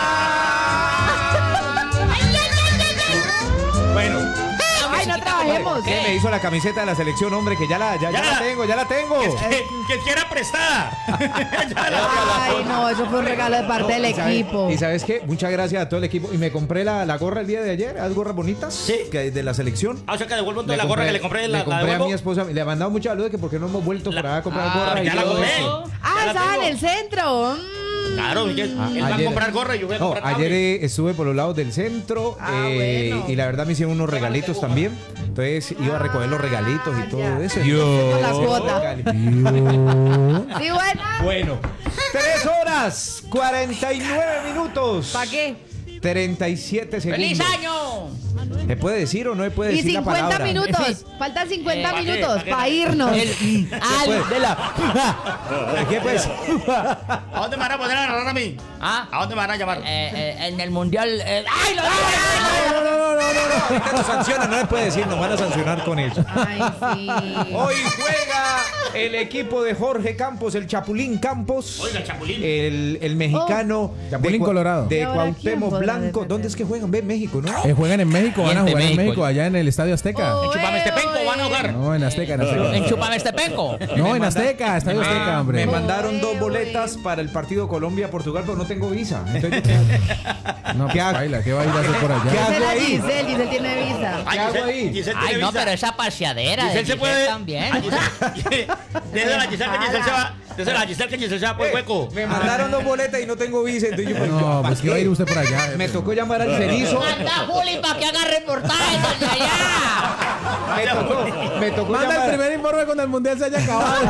Speaker 6: Bueno,
Speaker 5: Ay, no trabajemos.
Speaker 1: ¿Quién me hizo la camiseta de la selección, hombre? Que ya la, ya, ya
Speaker 6: Ya.
Speaker 1: la tengo, ya la tengo.
Speaker 6: Que, que, que quiera prestada. Ya la-
Speaker 5: Ay, no, eso fue un regalo de parte del
Speaker 1: ¿Y sabes-
Speaker 5: equipo.
Speaker 1: ¿Y sabes qué? Muchas gracias a todo el equipo. Y me compré la, la gorra el día de ayer, las gorras bonitas
Speaker 6: Sí.
Speaker 1: que de la selección.
Speaker 6: Ah, o sea que devuelvo
Speaker 1: Le
Speaker 6: toda la gorra
Speaker 1: compré-
Speaker 6: que le compré. La,
Speaker 1: le
Speaker 6: la
Speaker 1: compré a
Speaker 6: devuelvo.
Speaker 1: mi esposa. Le he mandado muchas saludos que porque no hemos vuelto por allá a comprar
Speaker 4: Ah,
Speaker 1: gorras. y
Speaker 6: ya la
Speaker 1: todo
Speaker 6: compré.
Speaker 1: eso.
Speaker 5: Ah,
Speaker 6: Ya la
Speaker 5: estaba en
Speaker 6: tengo.
Speaker 5: el centro. Mm.
Speaker 6: Claro, y que él va a
Speaker 1: ayer-
Speaker 6: comprar gorra y yo voy a
Speaker 1: No,
Speaker 6: comprar
Speaker 1: ayer
Speaker 6: cable.
Speaker 1: eh, estuve por los lados del centro
Speaker 5: Ah,
Speaker 1: eh,
Speaker 5: bueno.
Speaker 1: y la verdad me hicieron unos regalitos también. Entonces iba a recoger los regalitos y todo
Speaker 5: Ah, ya.
Speaker 1: eso.
Speaker 5: Con la cuota. Sí, bueno.
Speaker 1: Bueno, tres horas, cuarenta y nueve minutos.
Speaker 5: ¿Para qué?
Speaker 1: treinta y siete segundos.
Speaker 4: ¡Feliz año!
Speaker 1: ¿Se puede decir o no se puede
Speaker 5: Y
Speaker 1: decir la
Speaker 5: cincuenta
Speaker 1: palabra?
Speaker 5: minutos. Faltan cincuenta
Speaker 6: Eh, ¿pa' qué?
Speaker 5: minutos
Speaker 6: ¿Pa' qué?
Speaker 5: para irnos.
Speaker 4: El al de la.
Speaker 1: ¿Qué pues?
Speaker 6: ¿A dónde me van a poner a narrar a mí?
Speaker 4: ¿Ah?
Speaker 6: ¿A dónde me van a llamar?
Speaker 4: Eh, eh, en el mundial. eh, ¡Ay, lo
Speaker 1: No, no, no, no, no, no. Ahorita nos sancionan, no se puede decir, nos van a sancionar con eso.
Speaker 5: Ay, sí.
Speaker 1: Hoy juega el equipo de Jorge Campos, el Chapulín Campos.
Speaker 6: Oiga, Chapulín.
Speaker 1: El, el mexicano.
Speaker 2: Chapulín
Speaker 1: de Cua-
Speaker 2: Colorado.
Speaker 1: De
Speaker 5: ¿Y ahora quién
Speaker 1: Cuauhtémoc
Speaker 5: podrá
Speaker 1: Blanco.
Speaker 5: defender?
Speaker 1: ¿Dónde es que juegan? Ve, México, ¿no?
Speaker 2: Eh, juegan en México, van a
Speaker 4: Gente
Speaker 2: jugar en
Speaker 4: México.
Speaker 2: México, allá en el Estadio Azteca.
Speaker 5: Oh.
Speaker 6: En Chupamestepenco van a jugar.
Speaker 2: No, en Azteca, en Azteca.
Speaker 4: En Chupame este penco.
Speaker 2: No, en Azteca, Estadio Azteca,
Speaker 1: Me
Speaker 2: hombre.
Speaker 1: mandaron dos
Speaker 5: Oye,
Speaker 1: boletas
Speaker 5: oye.
Speaker 1: para el partido Colombia-Portugal, pero no tengo visa. Entonces,
Speaker 2: No, pues
Speaker 1: ¿Qué hago?
Speaker 2: baila, ¿qué va a ir a hacer por
Speaker 1: ¿Qué
Speaker 2: allá?
Speaker 1: hago
Speaker 5: Giselle,
Speaker 1: ahí?
Speaker 5: Giselle, Giselle tiene visa.
Speaker 6: Ay,
Speaker 1: ¿Qué hago
Speaker 6: Giselle-
Speaker 1: ahí?
Speaker 6: Giselle
Speaker 4: Ay,
Speaker 6: tiene
Speaker 4: no,
Speaker 6: visa.
Speaker 4: pero esa paseadera de
Speaker 6: Giselle se
Speaker 4: Giselle
Speaker 6: puede.
Speaker 4: también.
Speaker 6: Ay, Giselle- Desde la Giselle que Giselle se va. Desde la Giselle que Giselle se va por el hueco.
Speaker 1: Me mandaron dos boletas y no tengo visa. Entonces yo, pues,
Speaker 2: No,
Speaker 1: ¿para
Speaker 2: pues que va a ir
Speaker 1: qué?
Speaker 2: usted por allá.
Speaker 1: Me tocó llamar al cenizo.
Speaker 4: Manda a Juli para que haga reportajes desde allá.
Speaker 1: Me tocó, me tocó
Speaker 2: Manda el
Speaker 1: llamar.
Speaker 2: primer informe cuando el mundial se haya acabado.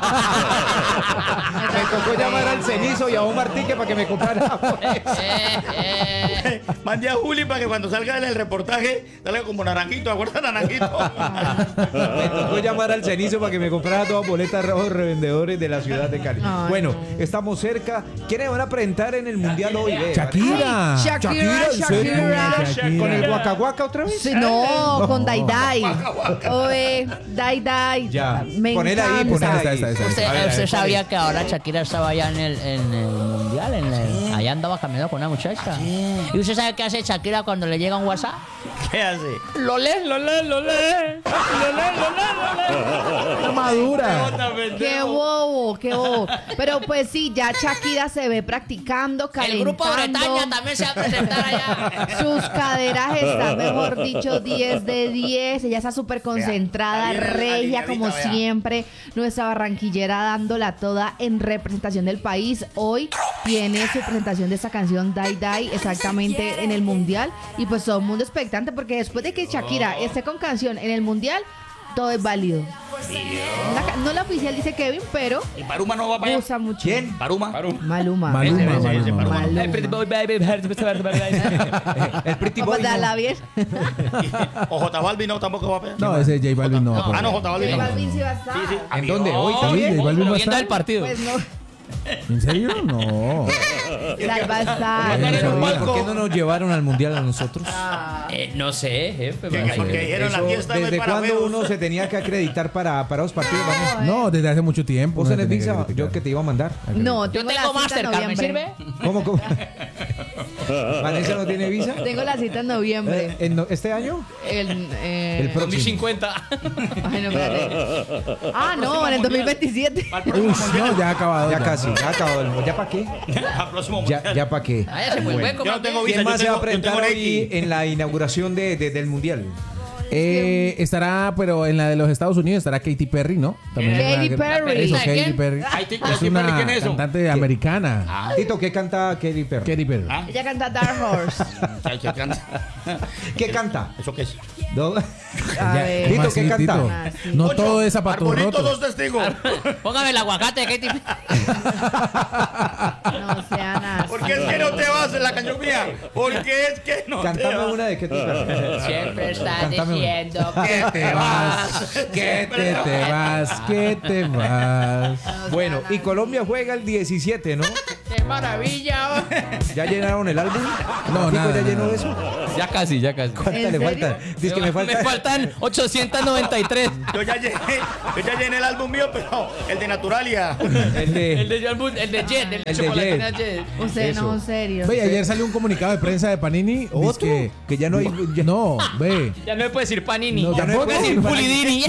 Speaker 1: Me tocó llamar al cenizo y a un Martique para que me comprara.
Speaker 4: Eh, eh.
Speaker 6: Mandé a Juli para que cuando salga del reportaje salga como naranjito, aguarda naranjito.
Speaker 1: Me tocó llamar al cenizo para que me comprara todas boletas rojos revendedores de la ciudad de Cali.
Speaker 5: Ay,
Speaker 1: Bueno, estamos cerca. ¿Quiénes van a presentar en el mundial hoy? Ve,
Speaker 2: Shakira.
Speaker 5: Ay, Shakira,
Speaker 2: ¿en serio?
Speaker 5: Shakira.
Speaker 2: Shakira.
Speaker 1: ¿Con el Waka Waka otra vez?
Speaker 5: Sí, no, con Dai Dai. Oye, Dai Dai.
Speaker 1: Ya.
Speaker 5: Me
Speaker 1: Ponela ahí,
Speaker 5: encanta.
Speaker 1: ponela
Speaker 2: Esta,
Speaker 1: ahí.
Speaker 2: esta, esta, esta.
Speaker 4: Usted,
Speaker 1: A ver, a ver,
Speaker 4: usted
Speaker 1: ¿cuál
Speaker 4: sabía
Speaker 1: es?
Speaker 4: que ahora Shakira estaba allá en el, en el mundial, en el- allá andaba caminando con una muchacha. ¿Y usted sabe qué hace Shakira cuando le llega un WhatsApp?
Speaker 6: ¿Qué hace?
Speaker 4: Lo lee, lo lee, lo lee. Lo lee, lo lee, lo lee.
Speaker 2: Está madura.
Speaker 5: Qué bobo, qué bobo. Pero pues sí, ya Shakira se ve practicando,
Speaker 4: El
Speaker 5: calentando.
Speaker 4: grupo Bretaña también se va a presentar allá.
Speaker 5: Sus caderajes están, mejor dicho, diez de diez. Ella está súper concentrada,
Speaker 6: Vea, está bien
Speaker 5: regia,
Speaker 6: alineadita,
Speaker 5: como
Speaker 6: vea.
Speaker 5: siempre. Nuestra barranquillera dándola toda en representación del país. Hoy tiene su presentación de esta canción Dai Dai exactamente en el Mundial. Y pues todo el mundo expectante porque después de que Shakira esté con canción en el Mundial, todo es válido. La ca- no la oficial dice Kevin, pero
Speaker 6: ¿Y Paruma no va para allá?
Speaker 5: usa mucho.
Speaker 1: ¿Quién?
Speaker 6: Paruma.
Speaker 5: Maluma.
Speaker 2: Maluma,
Speaker 6: Ese, ese, ese,
Speaker 2: Maluma.
Speaker 6: Maluma.
Speaker 5: Maluma.
Speaker 4: Eh, pretty boy, baby.
Speaker 1: El Pretty
Speaker 5: Vamos a
Speaker 1: Boy.
Speaker 5: darla
Speaker 1: no.
Speaker 5: bien.
Speaker 6: O J Balvin no tampoco va para allá.
Speaker 2: No, ese J Balvin no.
Speaker 6: Ah, no, J Balvin
Speaker 5: J
Speaker 6: no.
Speaker 5: Balvin sí va a estar.
Speaker 6: Sí, sí.
Speaker 1: ¿En dónde? ¿Hoy
Speaker 2: Sí,
Speaker 1: también?
Speaker 2: J Balvin va a
Speaker 4: Viendo
Speaker 2: estar.
Speaker 4: el partido.
Speaker 5: Pues no,
Speaker 2: ¿En serio? No.
Speaker 5: la va a estar.
Speaker 6: Va a estar en un palco.
Speaker 1: ¿Por qué no nos llevaron al mundial a nosotros?
Speaker 4: Eh, no sé, jefe.
Speaker 6: Que-
Speaker 4: pero-
Speaker 6: porque dijeron la
Speaker 1: Eso,
Speaker 6: fiesta no es
Speaker 1: ¿desde
Speaker 6: para
Speaker 1: cuándo
Speaker 6: feos.
Speaker 1: uno se tenía que acreditar para, para los partidos? Vanessa?
Speaker 2: No, desde hace mucho tiempo.
Speaker 1: ¿Vos
Speaker 2: no
Speaker 1: tenés
Speaker 2: tenía
Speaker 1: visa?
Speaker 2: criticar.
Speaker 1: Yo que te iba a mandar.
Speaker 5: No,
Speaker 4: Yo
Speaker 5: tengo,
Speaker 4: tengo
Speaker 5: la cita en
Speaker 4: Mastercard, ¿me
Speaker 5: noviembre.
Speaker 4: sirve?
Speaker 1: ¿Cómo, cómo? ¿Vanessa no tiene visa?
Speaker 5: Tengo la cita en noviembre.
Speaker 1: Eh, ¿en no- ¿Este año?
Speaker 5: El, eh,
Speaker 1: El próximo.
Speaker 4: dos mil cincuenta.
Speaker 5: Ay, no, espérate. Ah, no, en el dos mil veintisiete.
Speaker 6: Para el
Speaker 2: Uy,
Speaker 6: próximo mundial.
Speaker 2: no, ya ha acabado.
Speaker 1: Ya casi, ya ha acabado el mundial. ¿Ya para qué?
Speaker 6: Al próximo
Speaker 1: Ya,
Speaker 6: mundial.
Speaker 1: ya para qué.
Speaker 4: Ah, ya se fue el hueco.
Speaker 6: Yo no tengo
Speaker 4: más
Speaker 6: visa,
Speaker 1: ¿Quién
Speaker 6: yo
Speaker 1: más se va a
Speaker 6: tengo- yo
Speaker 1: presentar
Speaker 6: tengo
Speaker 1: hoy
Speaker 6: X.
Speaker 1: en la inauguración de, de- del mundial?
Speaker 2: Eh, estará, pero en la de los Estados Unidos estará Katy Perry, ¿no? También
Speaker 5: Katy
Speaker 2: es una-
Speaker 5: Perry.
Speaker 2: Eso,
Speaker 4: ¿Esa de
Speaker 2: Katy
Speaker 4: quién?
Speaker 2: Perry.
Speaker 6: Ay, Katy
Speaker 2: Es
Speaker 6: Perry,
Speaker 2: una
Speaker 6: ¿quién es eso?
Speaker 2: cantante americana.
Speaker 1: Tito, ¿qué canta Katy Perry?
Speaker 2: Katy Perry.
Speaker 6: Ah,
Speaker 5: Ella canta Dark Horse.
Speaker 6: ay, ¿qué canta?
Speaker 1: ¿Qué canta?
Speaker 6: ¿Eso qué es?
Speaker 1: No.
Speaker 5: A
Speaker 2: Ya,
Speaker 5: ver.
Speaker 1: Tito,
Speaker 2: ¿cómo
Speaker 1: ¿qué
Speaker 2: así,
Speaker 1: canta?
Speaker 2: Tito?
Speaker 5: Ah, sí.
Speaker 2: No
Speaker 6: Ocho,
Speaker 2: todo es zapato
Speaker 6: Arbolito,
Speaker 2: roto.
Speaker 6: dos testigos.
Speaker 4: Póngame el aguacate, Katy.
Speaker 5: No sean así.
Speaker 6: ¿Por qué es que no te vas en la canción mía? ¿Por qué es que no te
Speaker 1: Cántame
Speaker 6: vas?
Speaker 1: una de Katy Perry.
Speaker 4: Siempre estás
Speaker 1: Cántame una.
Speaker 4: diciendo
Speaker 2: Que te vas, que te, te vas, que te vas.
Speaker 1: Bueno, y Colombia juega el diecisiete, ¿no?
Speaker 4: ¡Qué maravilla!
Speaker 1: ¿Ya llenaron el álbum?
Speaker 2: No,
Speaker 1: ¿Rafiko
Speaker 2: nada,
Speaker 1: ya llenó
Speaker 2: nada.
Speaker 1: eso?
Speaker 4: Ya casi, ya casi.
Speaker 1: ¿Cuántas
Speaker 5: ¿En
Speaker 1: le
Speaker 5: serio?
Speaker 1: faltan? Dice que me falta.
Speaker 4: Me faltan ochocientos noventa y tres.
Speaker 6: Yo ya llené, yo ya llené el álbum mío, pero el de Naturalia.
Speaker 1: El de...
Speaker 4: El de, el de Jet, el,
Speaker 1: El de
Speaker 4: chocolatina
Speaker 1: Jet.
Speaker 4: Jet.
Speaker 5: Ustedes no
Speaker 1: Eso.
Speaker 5: son serios.
Speaker 2: Ve, ayer salió un comunicado de prensa de Panini.
Speaker 1: ¿Otro?
Speaker 2: dizque-
Speaker 1: Que ya no hay... ya-
Speaker 2: No, ve.
Speaker 4: Ya no me puede decir Panini.
Speaker 2: No,
Speaker 4: ya no me
Speaker 2: tampoco.
Speaker 4: puede decir Pulidini.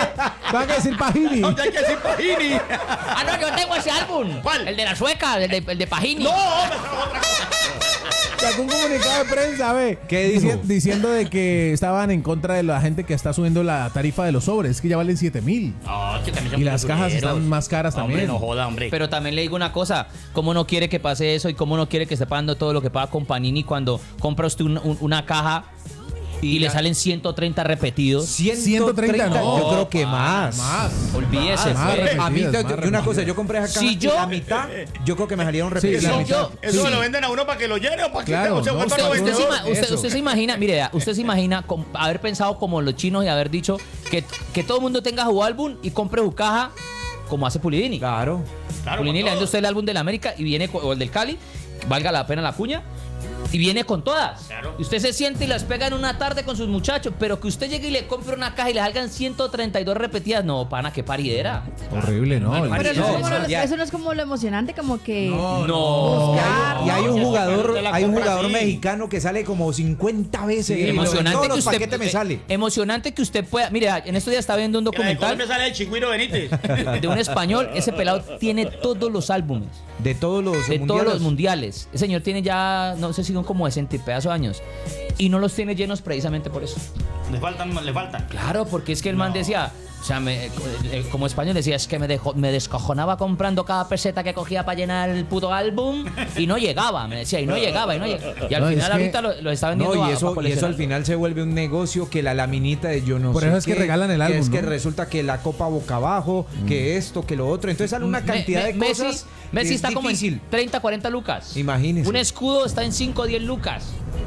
Speaker 2: Van a decir Pagini.
Speaker 6: No, ya hay que decir Pagini.
Speaker 4: Ah, no, yo tengo ese álbum.
Speaker 6: ¿Cuál?
Speaker 4: El de la sueca, el de, el de Pagini.
Speaker 6: No, hombre, eso es otra cosa.
Speaker 2: Sacó un comunicado de prensa, ve.
Speaker 1: ¿Qué dijo?
Speaker 2: Dici- diciendo de que estaban en contra de la gente que está subiendo la tarifa de los sobres, que ya valen siete mil.
Speaker 6: No, que también son
Speaker 2: Y las cajas
Speaker 6: cultureros.
Speaker 2: están más caras
Speaker 6: Hombre,
Speaker 2: también.
Speaker 6: no joda, hombre.
Speaker 4: Pero también le digo una cosa, ¿cómo no quiere que pase eso y cómo no quiere que esté pagando todo lo que paga con Panini cuando compra usted un- un- una caja y, le salen ciento treinta repetidos?
Speaker 2: ciento treinta, no.
Speaker 1: Yo creo que más.
Speaker 2: Más.
Speaker 4: Olvídese,
Speaker 2: Más,
Speaker 4: pues.
Speaker 2: más.
Speaker 1: A mí,
Speaker 2: Repetidas,
Speaker 1: te-
Speaker 2: más
Speaker 1: yo- una cosa,
Speaker 2: repetidas.
Speaker 1: yo compré esa caja
Speaker 4: Si
Speaker 1: y
Speaker 4: yo-
Speaker 1: la mitad, yo creo que me salieron
Speaker 2: Sí,
Speaker 1: repetidas.
Speaker 2: la
Speaker 1: La
Speaker 4: Si
Speaker 2: mitad.
Speaker 1: mitad.
Speaker 4: yo-
Speaker 6: Eso
Speaker 2: Sí.
Speaker 6: me lo venden a uno para que lo llene o para que
Speaker 2: Claro,
Speaker 6: usted,
Speaker 2: no,
Speaker 6: vuelva
Speaker 2: usted-
Speaker 6: a
Speaker 4: Usted,
Speaker 6: los
Speaker 4: usted se,
Speaker 6: vendedores.
Speaker 4: ima- usted-
Speaker 2: Eso.
Speaker 4: usted se imagina, mire, vea, usted se imagina com- haber pensado como los chinos y haber dicho que, que todo el mundo tenga su álbum y compre su caja como hace Pulidini.
Speaker 1: Claro.
Speaker 6: Claro,
Speaker 4: Pulidini
Speaker 6: con
Speaker 4: le vende
Speaker 6: todo.
Speaker 4: usted el álbum del América y viene, con- o el del Cali, valga la pena la cuña, y viene con todas.
Speaker 6: Claro.
Speaker 4: Y usted se siente y las pega en una tarde con sus muchachos, pero que usted llegue y le compre una caja y le salgan ciento treinta y dos repetidas, no, pana, qué paridera.
Speaker 2: Horrible, ¿no?
Speaker 5: Pero eso,
Speaker 1: No,
Speaker 5: es como lo-
Speaker 1: ya.
Speaker 5: eso no es como lo emocionante, como que
Speaker 4: No.
Speaker 5: buscar.
Speaker 1: Y hay un
Speaker 6: no,
Speaker 1: jugador,
Speaker 6: usted la
Speaker 1: hay un
Speaker 6: compra
Speaker 1: jugador
Speaker 6: así.
Speaker 1: mexicano que sale como cincuenta veces.
Speaker 4: Sí,
Speaker 1: Y
Speaker 4: emocionante
Speaker 1: todos
Speaker 4: que
Speaker 1: los
Speaker 4: usted
Speaker 1: paquetes me
Speaker 4: eh,
Speaker 1: sale.
Speaker 4: emocionante que usted pueda, mire, en estos días estaba viendo un
Speaker 6: Que la de
Speaker 4: documental
Speaker 6: Colombia sale el Chigüiro Benítez.
Speaker 4: de un español, ese pelado tiene todos los álbumes.
Speaker 1: De todos los
Speaker 4: De
Speaker 1: mundiales.
Speaker 4: todos los mundiales. El señor tiene ya, no sé si son como sesenta y pedazos de años. Y no los tiene llenos precisamente por eso.
Speaker 6: Le faltan, le faltan.
Speaker 4: Claro, porque es que el man decía, o sea, me- eh, como español decía, es que me, dejó- me descojonaba comprando cada peseta que cogía para llenar el puto álbum y no llegaba, me decía, y no llegaba, y no llegaba. Y al
Speaker 2: No, es
Speaker 4: final
Speaker 2: que-
Speaker 4: ahorita lo, lo está vendiendo
Speaker 1: No,
Speaker 4: a-
Speaker 1: y
Speaker 4: a
Speaker 1: eso, y eso
Speaker 4: coleccionar.
Speaker 1: al final se vuelve un negocio que la laminita de yo no
Speaker 2: Por
Speaker 1: sé
Speaker 2: eso es que
Speaker 1: qué,
Speaker 2: regalan el álbum,
Speaker 1: es que
Speaker 2: ¿no?
Speaker 1: resulta que la copa boca abajo, que esto, que lo otro. Entonces sale una
Speaker 4: Me-
Speaker 1: cantidad
Speaker 4: me-
Speaker 1: de
Speaker 4: Messi,
Speaker 1: cosas. que
Speaker 4: Messi
Speaker 1: es
Speaker 4: está como
Speaker 1: difícil.
Speaker 4: en treinta, cuarenta lucas.
Speaker 1: Imagínese.
Speaker 4: Un escudo está en cinco o diez lucas.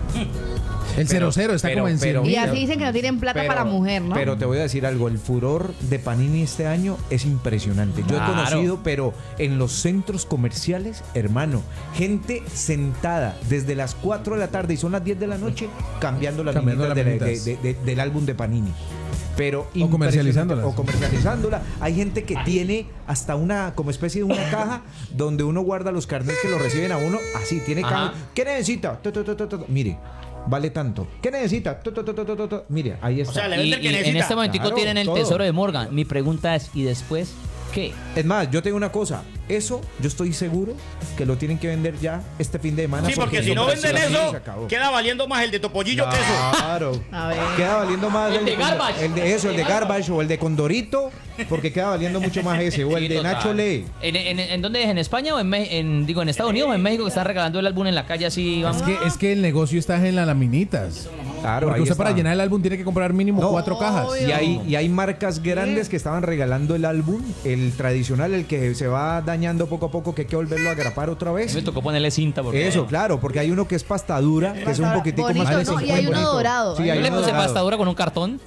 Speaker 2: El cero cero está
Speaker 1: pero-
Speaker 2: como en
Speaker 1: pero-
Speaker 2: cien
Speaker 5: Y
Speaker 2: mil.
Speaker 5: así dicen que no tienen plata
Speaker 1: Pero-
Speaker 5: para mujer, ¿no?
Speaker 1: Pero te voy a decir algo, el furor de Panini este año es impresionante. Yo he
Speaker 4: Claro.
Speaker 1: conocido, pero en los centros comerciales, hermano, gente sentada desde las cuatro de la tarde y son las diez de la noche cambiando las
Speaker 2: Cambiando
Speaker 1: minitas de la-
Speaker 2: las
Speaker 1: de- de- de- del álbum de Panini. Pero
Speaker 2: O comercializándolas.
Speaker 1: impresionante. O comercializándola. Hay gente que tiene hasta una, como especie de una caja donde uno guarda los carnets que lo reciben a uno. Así, tiene
Speaker 4: Ajá.
Speaker 1: caja. ¿Qué necesita? Tu, tu, tu, tu, tu, tu. Mire, vale tanto. ¿Qué necesita? Tu, tu, tu, tu, tu, tu, tu. Mire, ahí está.
Speaker 6: O sea, le
Speaker 4: Y,
Speaker 6: vende el que
Speaker 4: y en
Speaker 6: necesita.
Speaker 4: este momentico
Speaker 1: Claro,
Speaker 4: tienen el
Speaker 1: todo.
Speaker 4: tesoro de Morgan. Mi pregunta es, ¿y después qué?
Speaker 1: Es más, yo tengo una cosa. Eso yo estoy seguro que lo tienen que vender ya este fin de semana.
Speaker 6: Sí, porque si
Speaker 1: el
Speaker 6: no
Speaker 1: precio
Speaker 6: venden
Speaker 1: se
Speaker 6: eso,
Speaker 1: acabó.
Speaker 6: queda valiendo más el de Topollillo que eso.
Speaker 1: Claro.
Speaker 5: A ver.
Speaker 1: Queda valiendo más
Speaker 4: El de Garbage.
Speaker 1: El de eso, el de Garbage o el de Condorito, porque queda valiendo mucho más ese. O el
Speaker 4: Sí,
Speaker 1: de
Speaker 4: total.
Speaker 1: Nacho Lee.
Speaker 4: ¿En, en, en dónde es? ¿En España o en, Me- en, digo, en Estados Unidos o en México que está regalando el álbum en la calle así?
Speaker 2: Es
Speaker 4: Vamos?
Speaker 2: que, es que el negocio está en las laminitas.
Speaker 1: Claro,
Speaker 2: Porque
Speaker 1: ahí
Speaker 2: usted
Speaker 1: está.
Speaker 2: para llenar el álbum tiene que comprar mínimo
Speaker 1: No.
Speaker 2: cuatro cajas.
Speaker 1: Y hay, y hay marcas grandes que estaban regalando el álbum, el tradicional, el que se va dañando poco a poco, que hay que volverlo a agrapar otra vez.
Speaker 4: Me tocó ponerle cinta porque
Speaker 1: Eso, claro, porque hay uno que es pasta dura, que es un
Speaker 5: Pasta
Speaker 1: poquitico
Speaker 5: bonito,
Speaker 1: más
Speaker 5: ¿no?
Speaker 1: pequeño.
Speaker 5: Y hay uno
Speaker 1: bonito.
Speaker 5: dorado.
Speaker 1: Sí,
Speaker 5: Yo
Speaker 1: hay
Speaker 4: yo le
Speaker 1: uno
Speaker 4: puse
Speaker 1: dorado.
Speaker 4: pasta dura con un cartón.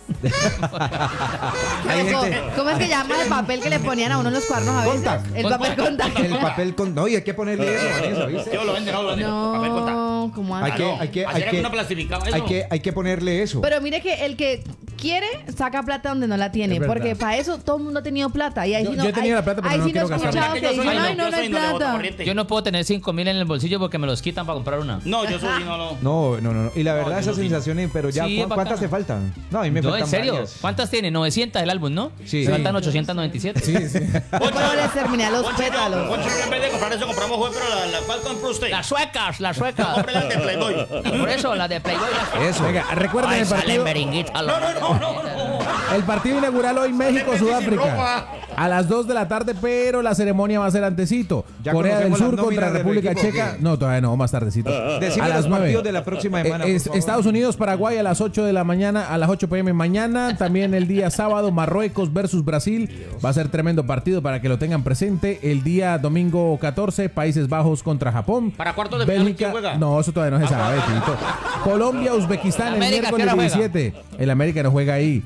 Speaker 1: Hay
Speaker 5: ¿Cómo,
Speaker 1: gente-
Speaker 5: cómo es que llama el papel que le ponían a uno en los cuadernos a veces?
Speaker 1: Contact.
Speaker 5: El papel contact.
Speaker 1: El papel con. No, y hay que ponerle eso, Vanessa, ¿viste?
Speaker 6: Yo lo venden, no lo venden. Papel contact.
Speaker 5: No, ¿cómo
Speaker 1: Hay
Speaker 5: así?
Speaker 1: que,
Speaker 6: Ah, no.
Speaker 1: hay que,
Speaker 6: Ayer
Speaker 1: hay
Speaker 6: era
Speaker 1: que,
Speaker 6: una plastificada eso.
Speaker 1: hay que, hay que ponerle eso.
Speaker 5: Pero mire que el que quiere saca plata donde no la tiene,
Speaker 2: Es verdad.
Speaker 5: porque para eso todo el mundo ha tenido plata. Y ahí
Speaker 2: Yo-
Speaker 5: sí no,
Speaker 2: yo he tenido
Speaker 5: hay-
Speaker 2: la plata, pero
Speaker 5: ahí
Speaker 2: no
Speaker 5: sí no he
Speaker 2: quiero gastarla.
Speaker 5: escuchado
Speaker 6: Que
Speaker 5: que
Speaker 6: yo
Speaker 5: dicen,
Speaker 6: soy,
Speaker 5: ay, no,
Speaker 6: yo
Speaker 5: no hay
Speaker 6: soy, no le boto
Speaker 5: plata.
Speaker 6: corriente.
Speaker 4: Yo no puedo tener cinco mil en el bolsillo porque me los quitan para comprar una.
Speaker 6: No, yo soy no lo.
Speaker 1: No, no, no, no. Y la verdad,
Speaker 6: yo
Speaker 1: esas
Speaker 6: no vi.
Speaker 1: sensaciones, pero ya,
Speaker 4: Sí,
Speaker 1: ¿cu-
Speaker 4: es
Speaker 1: ¿cuántas
Speaker 4: bacana.
Speaker 1: te faltan? No, a mí me
Speaker 4: No,
Speaker 1: faltan
Speaker 4: en serio.
Speaker 1: varias.
Speaker 4: ¿Cuántas tiene? novecientas el álbum, ¿no?
Speaker 1: Sí.
Speaker 4: Me faltan
Speaker 1: Sí.
Speaker 4: ochocientos noventa y siete.
Speaker 2: Sí, sí.
Speaker 5: Pero les terminé los
Speaker 6: Poncho, yo-
Speaker 5: pétalos.
Speaker 6: Poncho, yo en vez de comprar eso, compramos juego, pero la, la Falcon Pro State.
Speaker 4: Las suecas, las suecas.
Speaker 6: Compre las de Playboy.
Speaker 4: Por eso, las de Playboy. las-
Speaker 1: Eso.
Speaker 2: Venga, recuerden
Speaker 4: Ay,
Speaker 2: el
Speaker 4: salen
Speaker 2: partido.
Speaker 4: beringuitas.
Speaker 6: No, no, no, no, no.
Speaker 2: El partido inaugural hoy
Speaker 6: Messi sin
Speaker 2: México-Sudáfrica.
Speaker 6: ropa.
Speaker 2: A las dos de la tarde, pero la ceremonia va a ser antecito.
Speaker 1: Ya
Speaker 2: Corea del
Speaker 1: conocemos
Speaker 2: Sur
Speaker 1: las
Speaker 2: contra
Speaker 1: nóminas del
Speaker 2: República
Speaker 1: equipo,
Speaker 2: Checa.
Speaker 1: ¿qué?
Speaker 2: No, todavía no, más tardecito.
Speaker 1: Decime
Speaker 2: a
Speaker 1: los
Speaker 2: las nueve.
Speaker 1: partidos de la próxima semana,
Speaker 2: Eh,
Speaker 1: por
Speaker 2: es-
Speaker 1: favor.
Speaker 2: Estados Unidos, Paraguay a las ocho de la mañana, a las ocho pm mañana. También el día sábado, Marruecos versus Brasil. Va a ser tremendo partido para que lo tengan presente. El día domingo catorce, Países Bajos contra Japón.
Speaker 6: ¿Para cuartos de final
Speaker 2: Bélgica.
Speaker 6: quién juega?
Speaker 2: No, eso todavía no se sabe, Tito. Colombia, Uzbekistán el
Speaker 4: América, ¿qué
Speaker 2: miércoles
Speaker 4: hora juega?
Speaker 2: diecisiete. El América no juega ahí. Bosnia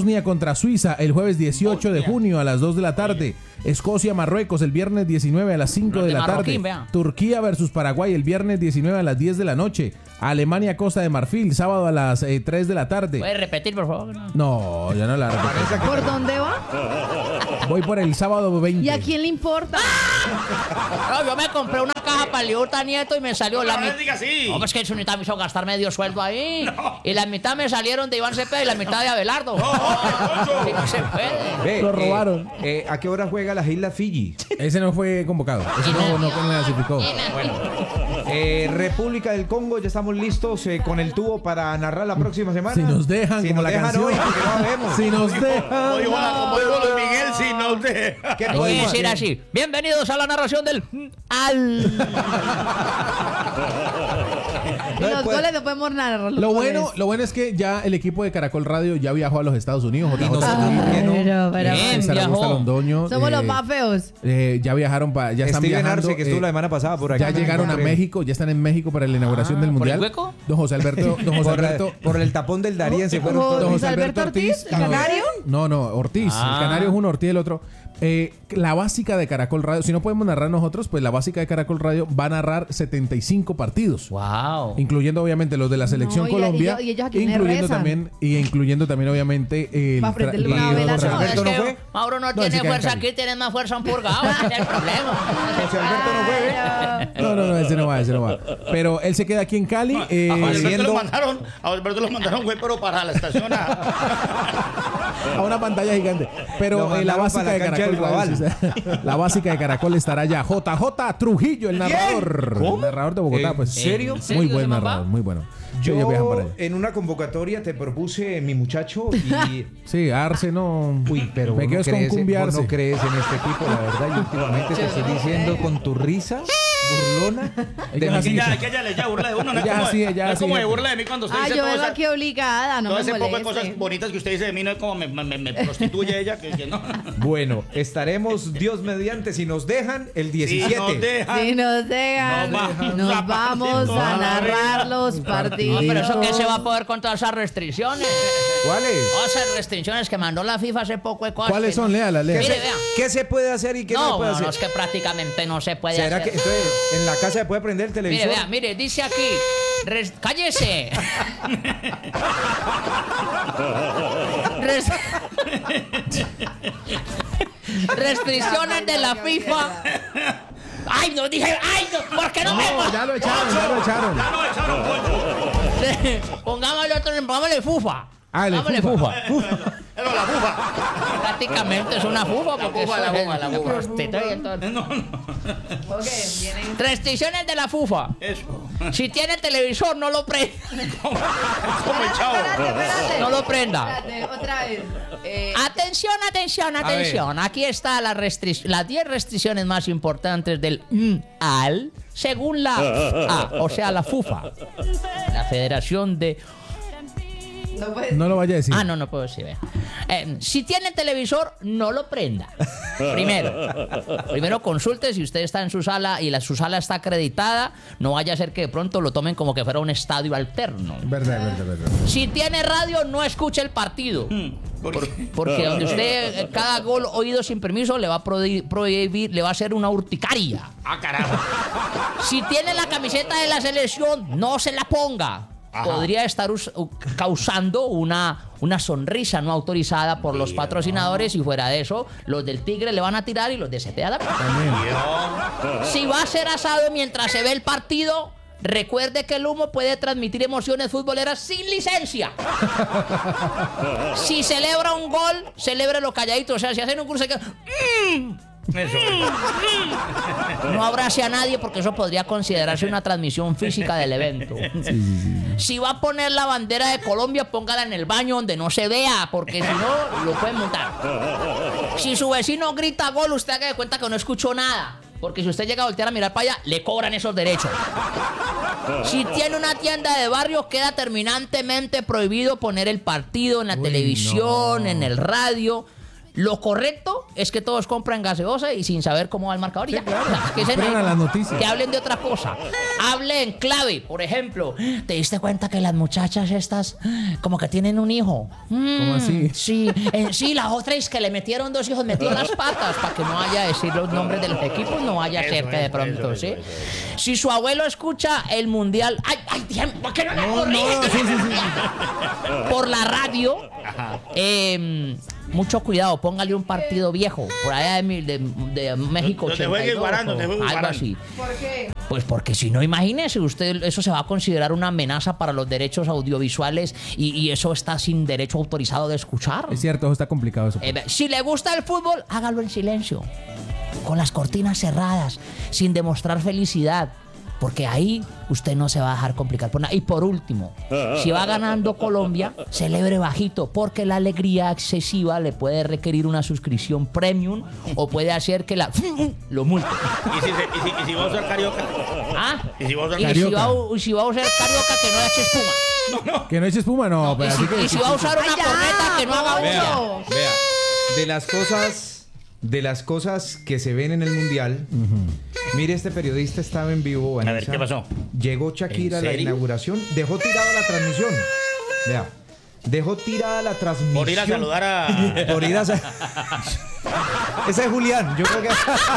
Speaker 2: Bosnia contra Suiza el jueves dieciocho de junio a las dos de la tarde. Escocia, Marruecos el viernes diecinueve a las cinco
Speaker 4: Los
Speaker 2: de
Speaker 4: de
Speaker 2: la tarde.
Speaker 4: Marroquín, vea.
Speaker 2: Turquía versus Paraguay el viernes diecinueve a las diez de la noche. Alemania, Costa de Marfil, sábado a las eh, tres de la tarde.
Speaker 4: ¿Puedes repetir, por favor?
Speaker 2: No, ya no la repito.
Speaker 5: ¿Por dónde va?
Speaker 2: Voy por el sábado veinte.
Speaker 5: ¿Y a quién le importa?
Speaker 4: No, yo me compré una caja para el Liurta Nieto y me salió la
Speaker 6: No, no
Speaker 4: mitad.
Speaker 6: diga así.
Speaker 4: No, pues que su mitad me hizo gastar medio sueldo ahí. Y la mitad me salieron de Iván Cepeda y la mitad de Abelardo. Sí, no se puede.
Speaker 1: Ve,
Speaker 2: Lo
Speaker 1: eh,
Speaker 2: robaron.
Speaker 1: eh, ¿A qué hora juega las Islas Fiji?
Speaker 2: Ese no fue convocado. Ese no, no clasificó.
Speaker 1: Bueno, eh, República del Congo, ya estamos listos eh, con el tubo para narrar la próxima semana.
Speaker 2: Si nos dejan,
Speaker 1: Si
Speaker 2: como
Speaker 1: nos
Speaker 2: la
Speaker 1: dejan
Speaker 2: canción.
Speaker 1: hoy, porque no sabemos.
Speaker 2: Si nos
Speaker 6: Como
Speaker 2: dejan.
Speaker 6: dijo, la- como dijo Luis Miguel, si nos deja.
Speaker 1: ¿Qué
Speaker 4: Voy a
Speaker 1: podemos
Speaker 4: decir
Speaker 1: hacer?
Speaker 4: así. Bienvenidos a la narración del Al.
Speaker 5: Y los
Speaker 1: pues-
Speaker 5: goles no podemos narrar. los
Speaker 2: Lo
Speaker 5: goles.
Speaker 2: bueno, lo bueno es que ya el equipo de Caracol Radio ya viajó a los Estados Unidos. J J
Speaker 1: nosotros
Speaker 2: Trujillo,
Speaker 1: por qué no?
Speaker 5: Pero, pero-
Speaker 4: Bien,
Speaker 2: César Augusto
Speaker 4: viajó.
Speaker 2: Londoño,
Speaker 5: Somos
Speaker 2: eh,
Speaker 5: los más feos.
Speaker 2: eh, ya viajaron para, ya están
Speaker 1: Steven
Speaker 2: viajando.
Speaker 1: Arce, que estuvo
Speaker 2: eh,
Speaker 1: la semana pasada por aquí.
Speaker 2: ya llegaron a México, ya están en México para la inauguración
Speaker 4: Ah,
Speaker 2: del
Speaker 4: ¿por el
Speaker 2: mundial.
Speaker 4: hueco?
Speaker 2: Don José Alberto, don José
Speaker 1: Por,
Speaker 2: Alberto,
Speaker 1: por el tapón del Darien se fueron
Speaker 5: ¿Don
Speaker 1: todos.
Speaker 2: don
Speaker 5: José Alberto Ortiz, el
Speaker 2: no,
Speaker 5: canario?
Speaker 2: No, no, Ortiz.
Speaker 4: Ah.
Speaker 2: El canario es uno, Ortiz el otro. Eh, la básica de Caracol Radio, si no podemos narrar nosotros, pues la básica de Caracol Radio va a narrar setenta y cinco partidos.
Speaker 4: Wow.
Speaker 2: Incluyendo obviamente los de la selección
Speaker 5: No, y-
Speaker 2: Colombia,
Speaker 5: y- y ellos a quién le
Speaker 2: incluyendo
Speaker 5: rezan.
Speaker 2: también y incluyendo también obviamente el
Speaker 5: Pa' prenderle
Speaker 2: tra-
Speaker 5: una
Speaker 2: y-
Speaker 5: vela a
Speaker 2: José
Speaker 5: todos.
Speaker 2: Alberto
Speaker 4: Es
Speaker 2: no
Speaker 4: que
Speaker 2: fue.
Speaker 4: Mauro no,
Speaker 2: No,
Speaker 4: tiene
Speaker 2: ese queda en
Speaker 4: fuerza
Speaker 2: Cali.
Speaker 4: aquí, tiene más fuerza un purgado. Ese es el problema.
Speaker 1: José Alberto no fue.
Speaker 2: No, no, no, ese no va, ese no va. Pero él se queda aquí en Cali. eh,
Speaker 6: A Alberto
Speaker 1: haciendo-
Speaker 6: lo mandaron, a Alberto lo mandaron, güey, pero para la estación. a-
Speaker 2: a una pantalla gigante.
Speaker 1: Lo
Speaker 2: Pero eh, la
Speaker 1: mandaron
Speaker 2: básica
Speaker 1: para
Speaker 2: de
Speaker 1: la cancha
Speaker 2: Caracol
Speaker 1: del
Speaker 2: Radio,
Speaker 1: Guabal.
Speaker 2: sí, sí. La básica de Caracol estará ya. J J Trujillo, el narrador.
Speaker 1: ¿Cómo?
Speaker 2: El narrador de Bogotá,
Speaker 1: ¿En
Speaker 2: pues.
Speaker 1: serio?
Speaker 2: Muy
Speaker 4: ¿En serio
Speaker 2: buen
Speaker 4: ese man va?
Speaker 2: narrador, muy bueno. Sí, ellos viajan para
Speaker 1: Yo
Speaker 2: allá.
Speaker 1: en una convocatoria te propuse mi muchacho y...
Speaker 2: Sí, Arce no.
Speaker 1: Uy, pero
Speaker 2: me
Speaker 1: vos
Speaker 2: quedo
Speaker 1: no,
Speaker 2: es con
Speaker 1: crees, vos
Speaker 2: cumbiarse.
Speaker 1: no crees en este equipo, la verdad. Y últimamente te estoy diciendo con tu risa burlona.
Speaker 2: Ella es
Speaker 6: Que
Speaker 2: así.
Speaker 6: ya, que ella le ya burla de uno, no es
Speaker 2: Ella
Speaker 6: como,
Speaker 2: así, ella
Speaker 6: no es
Speaker 2: así,
Speaker 6: como de
Speaker 2: ella-
Speaker 6: burla de mí cuando usted
Speaker 5: Ah,
Speaker 6: dice
Speaker 5: yo
Speaker 6: todo
Speaker 5: vengo
Speaker 6: esa-
Speaker 5: aquí obligada, no
Speaker 6: todo
Speaker 5: me
Speaker 6: ese poco de
Speaker 5: moleste.
Speaker 6: cosas bonitas que usted dice de mí, no es como me, me, me prostituye ella, que, que no.
Speaker 1: Bueno, estaremos Dios mediante si nos dejan el diecisiete.
Speaker 6: Si nos dejan,
Speaker 5: Si nos dejan,
Speaker 6: Nos vamos
Speaker 5: nos
Speaker 6: a
Speaker 5: vamos
Speaker 6: partir
Speaker 5: a
Speaker 6: toda la
Speaker 5: narrar
Speaker 6: vida.
Speaker 5: los partidos.
Speaker 4: No, pero eso que se va a poder con todas esas restricciones.
Speaker 1: ¿Cuáles?
Speaker 4: Todas esas restricciones que mandó la FIFA hace poco de cosas.
Speaker 2: ¿Cuáles
Speaker 4: que
Speaker 2: son?
Speaker 4: no-
Speaker 2: Léala,
Speaker 1: ¿Qué
Speaker 2: léala.
Speaker 4: Mire,
Speaker 1: se,
Speaker 4: vea.
Speaker 1: qué se puede hacer y qué no,
Speaker 4: No,
Speaker 1: se puede
Speaker 4: no, no,
Speaker 1: hacer?
Speaker 4: es que prácticamente no se puede
Speaker 1: ¿Será
Speaker 4: hacer.
Speaker 1: que entonces en la casa se puede prender el
Speaker 4: Mire,
Speaker 1: televisor?
Speaker 4: vea, mire, dice aquí. res- ¡Cállese! Res- Restricciones de la FIFA. ¡Ay, no dije! ¡Ay, no! ¿Por qué no, me.?
Speaker 2: No, ya lo echaron, ya lo echaron.
Speaker 6: ya no echaron pollo.
Speaker 4: Pongámosle otro, pongámosle fufa.
Speaker 2: Ah, el
Speaker 4: Pongámosle
Speaker 2: fufa.
Speaker 4: fufa.
Speaker 6: Pero la bufa.
Speaker 4: Prácticamente es una fufa porque
Speaker 6: fufa,
Speaker 4: eso
Speaker 6: la
Speaker 4: es
Speaker 6: fufa, la
Speaker 4: una
Speaker 6: fufa.
Speaker 4: prostituta y entonces-
Speaker 6: No, no.
Speaker 5: Ok, vienen.
Speaker 4: Restricciones de la fufa.
Speaker 6: Eso.
Speaker 4: Si tiene televisor, no lo prenda.
Speaker 6: Como el chavo.
Speaker 5: Espérate, espérate.
Speaker 4: No lo prenda.
Speaker 5: Espérate, otra vez. Eh,
Speaker 4: Atención, atención, atención. Aquí está la restric- las diez restricciones más importantes del M A L según la A, o sea, la FUFA. La Federación de...
Speaker 5: no puede-
Speaker 2: No lo vaya a decir.
Speaker 4: Ah, no, no puedo decir. vea. Eh, si tiene televisor, no lo prenda. Primero. Primero consulte si usted está en su sala y la, su sala está acreditada. No vaya a ser que de pronto lo tomen como que fuera un estadio alterno.
Speaker 2: Verdad, verdad, verdad.
Speaker 4: Si tiene radio, no escuche el partido.
Speaker 6: ¿Por qué?
Speaker 4: Porque donde usted eh, cada gol oído sin permiso le va a prohibir, prohibir- le va a hacer una urticaria.
Speaker 6: Ah, carajo.
Speaker 4: Si tiene la camiseta de la selección, no se la ponga.
Speaker 6: Ajá.
Speaker 4: Podría estar us- u- causando una, una sonrisa no autorizada por los patrocinadores y fuera de eso, los del Tigre le van a tirar y los de C T A también. Si va a ser asado mientras se ve el partido, recuerde que el humo puede transmitir emociones futboleras sin licencia. Si celebra un gol, celébrelo calladito. O sea, si hacen un cruce que... ¡Mm!
Speaker 6: Eso.
Speaker 4: No abrace a nadie porque eso podría considerarse una transmisión física del evento. Si va a poner la bandera de Colombia, póngala en el baño donde no se vea, porque si no, lo pueden montar. Si su vecino grita gol, usted haga de cuenta que no escuchó nada. Porque si usted llega a voltear a mirar para allá, le cobran esos derechos. Si tiene una tienda de barrio, queda terminantemente prohibido poner el partido en la
Speaker 2: Uy,
Speaker 4: televisión,
Speaker 2: no.
Speaker 4: en el radio. Lo correcto es que todos compran gaseosa y sin saber cómo va el marcador. Y ya.
Speaker 2: claro.
Speaker 4: O sea, que, se-
Speaker 2: Esperan a las noticias.
Speaker 4: que hablen de otra cosa. Hablen clave. Por ejemplo, ¿te diste cuenta que las muchachas estas como que tienen un hijo? Mm,
Speaker 2: ¿Cómo así?
Speaker 4: Sí, en sí, la otra es que le metieron dos hijos, metió las patas para que no vaya a decir los nombres de los equipos, no vaya a ser que de pronto, ¿sí? Si su abuelo escucha el mundial, ay, ay, Dios, ¿por qué no le corriges?
Speaker 2: sí, sí, sí.
Speaker 4: Por la radio, eh, mucho cuidado, póngale un partido viejo, por allá de, mi- de, de México
Speaker 6: Donde juegue
Speaker 4: ochenta y dos,
Speaker 6: Guarán, donde
Speaker 4: o
Speaker 6: juegue
Speaker 4: algo
Speaker 6: Guarán.
Speaker 4: así.
Speaker 5: ¿Por qué?
Speaker 4: Pues porque si no, imagínese usted, eso se va a considerar una amenaza para los derechos audiovisuales y, y eso está sin derecho autorizado de escuchar.
Speaker 2: Es cierto, está complicado eso.
Speaker 4: Eh, si le gusta el fútbol, hágalo en silencio, con las cortinas cerradas, sin demostrar felicidad, porque ahí usted no se va a dejar complicar por nada. Y por último, si va ganando Colombia, celebre bajito, porque la alegría excesiva le puede requerir una suscripción premium o puede hacer que la lo multe.
Speaker 6: ¿Y si, se- y si- y si va a usar carioca?
Speaker 4: ¿Ah?
Speaker 6: ¿Y si va a usar
Speaker 4: Y si
Speaker 2: Carioca.
Speaker 4: va, a- y si va a usar carioca, que no eche espuma.
Speaker 2: Que no eche espuma, no.
Speaker 4: Y
Speaker 2: pero así
Speaker 4: si,
Speaker 2: que-
Speaker 4: y si va a usar una
Speaker 5: Ay, ya,
Speaker 4: corneta, que no haga
Speaker 5: Vea.
Speaker 4: uso.
Speaker 1: Vea, de las cosas, de las cosas que se ven en el mundial. Mire, este periodista estaba en vivo.
Speaker 6: A ver,
Speaker 1: Vanessa.
Speaker 6: ¿qué pasó?
Speaker 1: Llegó Shakira a
Speaker 6: ¿En
Speaker 1: la
Speaker 6: serio?
Speaker 1: inauguración, dejó tirada la transmisión. Vea, dejó tirada la transmisión.
Speaker 6: Por ir a saludar a...
Speaker 1: Por ir a sa- Ese es Julián, yo creo que.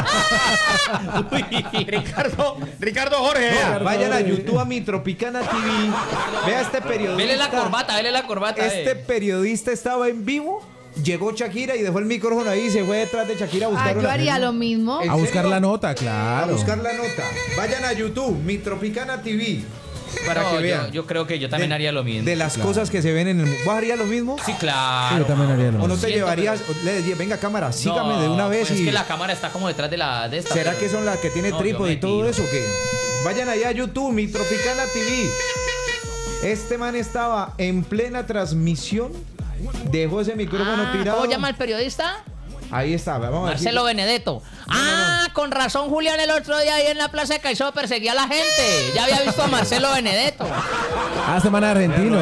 Speaker 6: Uy, Ricardo, Ricardo Jorge.
Speaker 1: Vea, vayan a YouTube a mi Tropicana T V. Vea este periodista.
Speaker 4: Vele la corbata, vele la corbata.
Speaker 1: Este
Speaker 4: eh.
Speaker 1: periodista estaba en vivo. Llegó Shakira y dejó el micrófono ahí y se fue detrás de Shakira a buscar
Speaker 5: Ah, yo
Speaker 1: una-
Speaker 5: haría lo mismo.
Speaker 1: ¿En
Speaker 2: A buscar
Speaker 1: serio?
Speaker 2: la nota,
Speaker 1: A
Speaker 2: claro.
Speaker 1: buscar la nota. Vayan a YouTube, mi Tropicana T V, para
Speaker 4: No,
Speaker 1: que
Speaker 4: yo-
Speaker 1: vean.
Speaker 4: Yo, creo que yo también
Speaker 1: de-
Speaker 4: haría lo mismo.
Speaker 1: De las cosas que se ven en el. ¿Vos harías lo mismo?
Speaker 4: Sí,
Speaker 2: Sí,
Speaker 4: claro.
Speaker 2: yo también haría lo
Speaker 1: ¿O no
Speaker 2: mismo.
Speaker 1: te
Speaker 4: Siento
Speaker 1: llevarías? Le decía, venga, cámara, sígame de una vez
Speaker 4: pues
Speaker 1: y.
Speaker 4: Es que la cámara está como detrás de la de esta.
Speaker 1: ¿Será
Speaker 4: pero-
Speaker 1: que son las que tiene
Speaker 4: No, yo
Speaker 1: trípode
Speaker 4: me
Speaker 1: y todo
Speaker 4: tiro.
Speaker 1: eso? ¿Qué? Vayan allá a YouTube, mi Tropicana T V. Este man estaba en plena transmisión. Dejó ese micrófono
Speaker 4: Ah,
Speaker 1: tirado.
Speaker 4: ¿Cómo llama el periodista?
Speaker 1: Ahí está, vamos a ver.
Speaker 4: Marcelo Benedetto. Ah, con razón Julián el otro día ahí en la Plaza de Caicedo perseguía a la gente. Ya había visto a Marcelo Benedetto.
Speaker 2: Ah, semana argentino.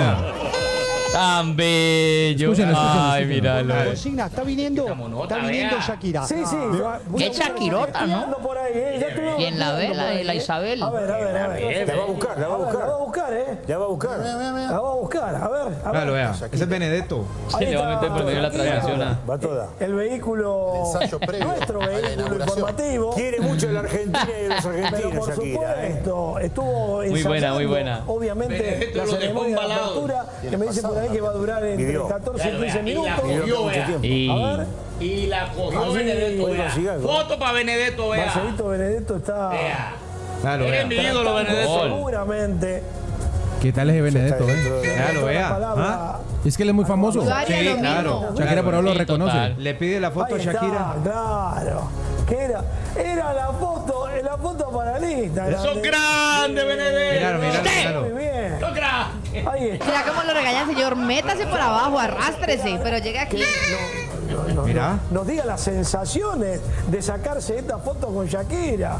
Speaker 4: Tan bello.
Speaker 2: Escúchenlo, escúchenlo,
Speaker 4: Ay,
Speaker 2: escúchenlo.
Speaker 4: míralo.
Speaker 12: Consigna, está viniendo,
Speaker 4: nota,
Speaker 12: está viniendo
Speaker 4: vea.
Speaker 12: Shakira.
Speaker 13: Sí, sí.
Speaker 4: Qué chakirota, ¿no?
Speaker 13: Por ahí, ¿eh? Ya estuve
Speaker 4: Y en la
Speaker 13: buscando
Speaker 4: vela
Speaker 13: por
Speaker 4: de
Speaker 13: ahí,
Speaker 4: la
Speaker 13: ¿eh?
Speaker 4: Isabel.
Speaker 13: A ver, a ver, a ver.
Speaker 6: La va a buscar, la va a
Speaker 13: La
Speaker 6: buscar.
Speaker 13: va a buscar, ¿eh? La va a buscar. La va a buscar, a ver. A ver.
Speaker 1: Claro, vea. Ese es Benedetto.
Speaker 13: Ahí
Speaker 4: le va a
Speaker 13: está.
Speaker 4: meter por medio de la transmisión, ah.
Speaker 13: Va toda. El vehículo,
Speaker 12: ensayo previo
Speaker 13: nuestro
Speaker 12: a la
Speaker 13: vehículo
Speaker 12: inauguración.
Speaker 13: informativo.
Speaker 14: Quiere mucho la Argentina y los
Speaker 13: Pero
Speaker 14: argentinos,
Speaker 13: por
Speaker 14: Shakira. ¿eh?
Speaker 13: supuesto, estuvo
Speaker 4: Muy buena, muy
Speaker 13: ensayando,
Speaker 4: buena.
Speaker 13: Obviamente,
Speaker 6: Benedetto
Speaker 13: la
Speaker 6: lo dejó
Speaker 13: ceremonia de
Speaker 6: embalado.
Speaker 13: apertura, que me dice por ahí que va a durar entre
Speaker 14: Vivió.
Speaker 13: catorce y
Speaker 6: Claro,
Speaker 13: quince
Speaker 6: vea, y la
Speaker 13: minutos.
Speaker 6: cogió, vea.
Speaker 4: Y
Speaker 13: A ver,
Speaker 6: Y la cogió
Speaker 13: Así,
Speaker 6: Benedetto,
Speaker 13: oiga,
Speaker 6: vea.
Speaker 14: siga, ¿no?
Speaker 6: Foto para Benedetto, vea.
Speaker 13: Marcelito Benedetto está
Speaker 6: Vea.
Speaker 1: Claro,
Speaker 6: Eres
Speaker 1: vea.
Speaker 6: mi ídolo, Benedetto.
Speaker 13: seguramente.
Speaker 2: ¿Qué tal ese Benedetto, eh?
Speaker 1: Claro,
Speaker 13: La
Speaker 1: vea.
Speaker 13: palabra-
Speaker 1: ¿Ah?
Speaker 2: Es que él es muy famoso.
Speaker 5: Yo haría
Speaker 1: Sí,
Speaker 5: lo
Speaker 1: claro.
Speaker 5: mismo.
Speaker 2: Shakira por ahora lo
Speaker 4: Sí,
Speaker 2: reconoce.
Speaker 4: total.
Speaker 1: Le pide la foto
Speaker 13: Ahí
Speaker 1: a Shakira.
Speaker 13: está, claro. Que era, era la foto, la foto para el Instagram.
Speaker 6: ¡Sos grande, Benedetto!
Speaker 1: Míralo, míralo,
Speaker 6: ¡Usted!
Speaker 1: míralo.
Speaker 13: Muy bien.
Speaker 6: ¡Sos grande!
Speaker 13: Ahí está.
Speaker 5: Mira cómo lo regaña el señor. Métase por abajo, arrástrese, pero llegue aquí.
Speaker 13: No, no,
Speaker 1: Mirá.
Speaker 13: no, nos diga las sensaciones de sacarse esta foto con Shakira.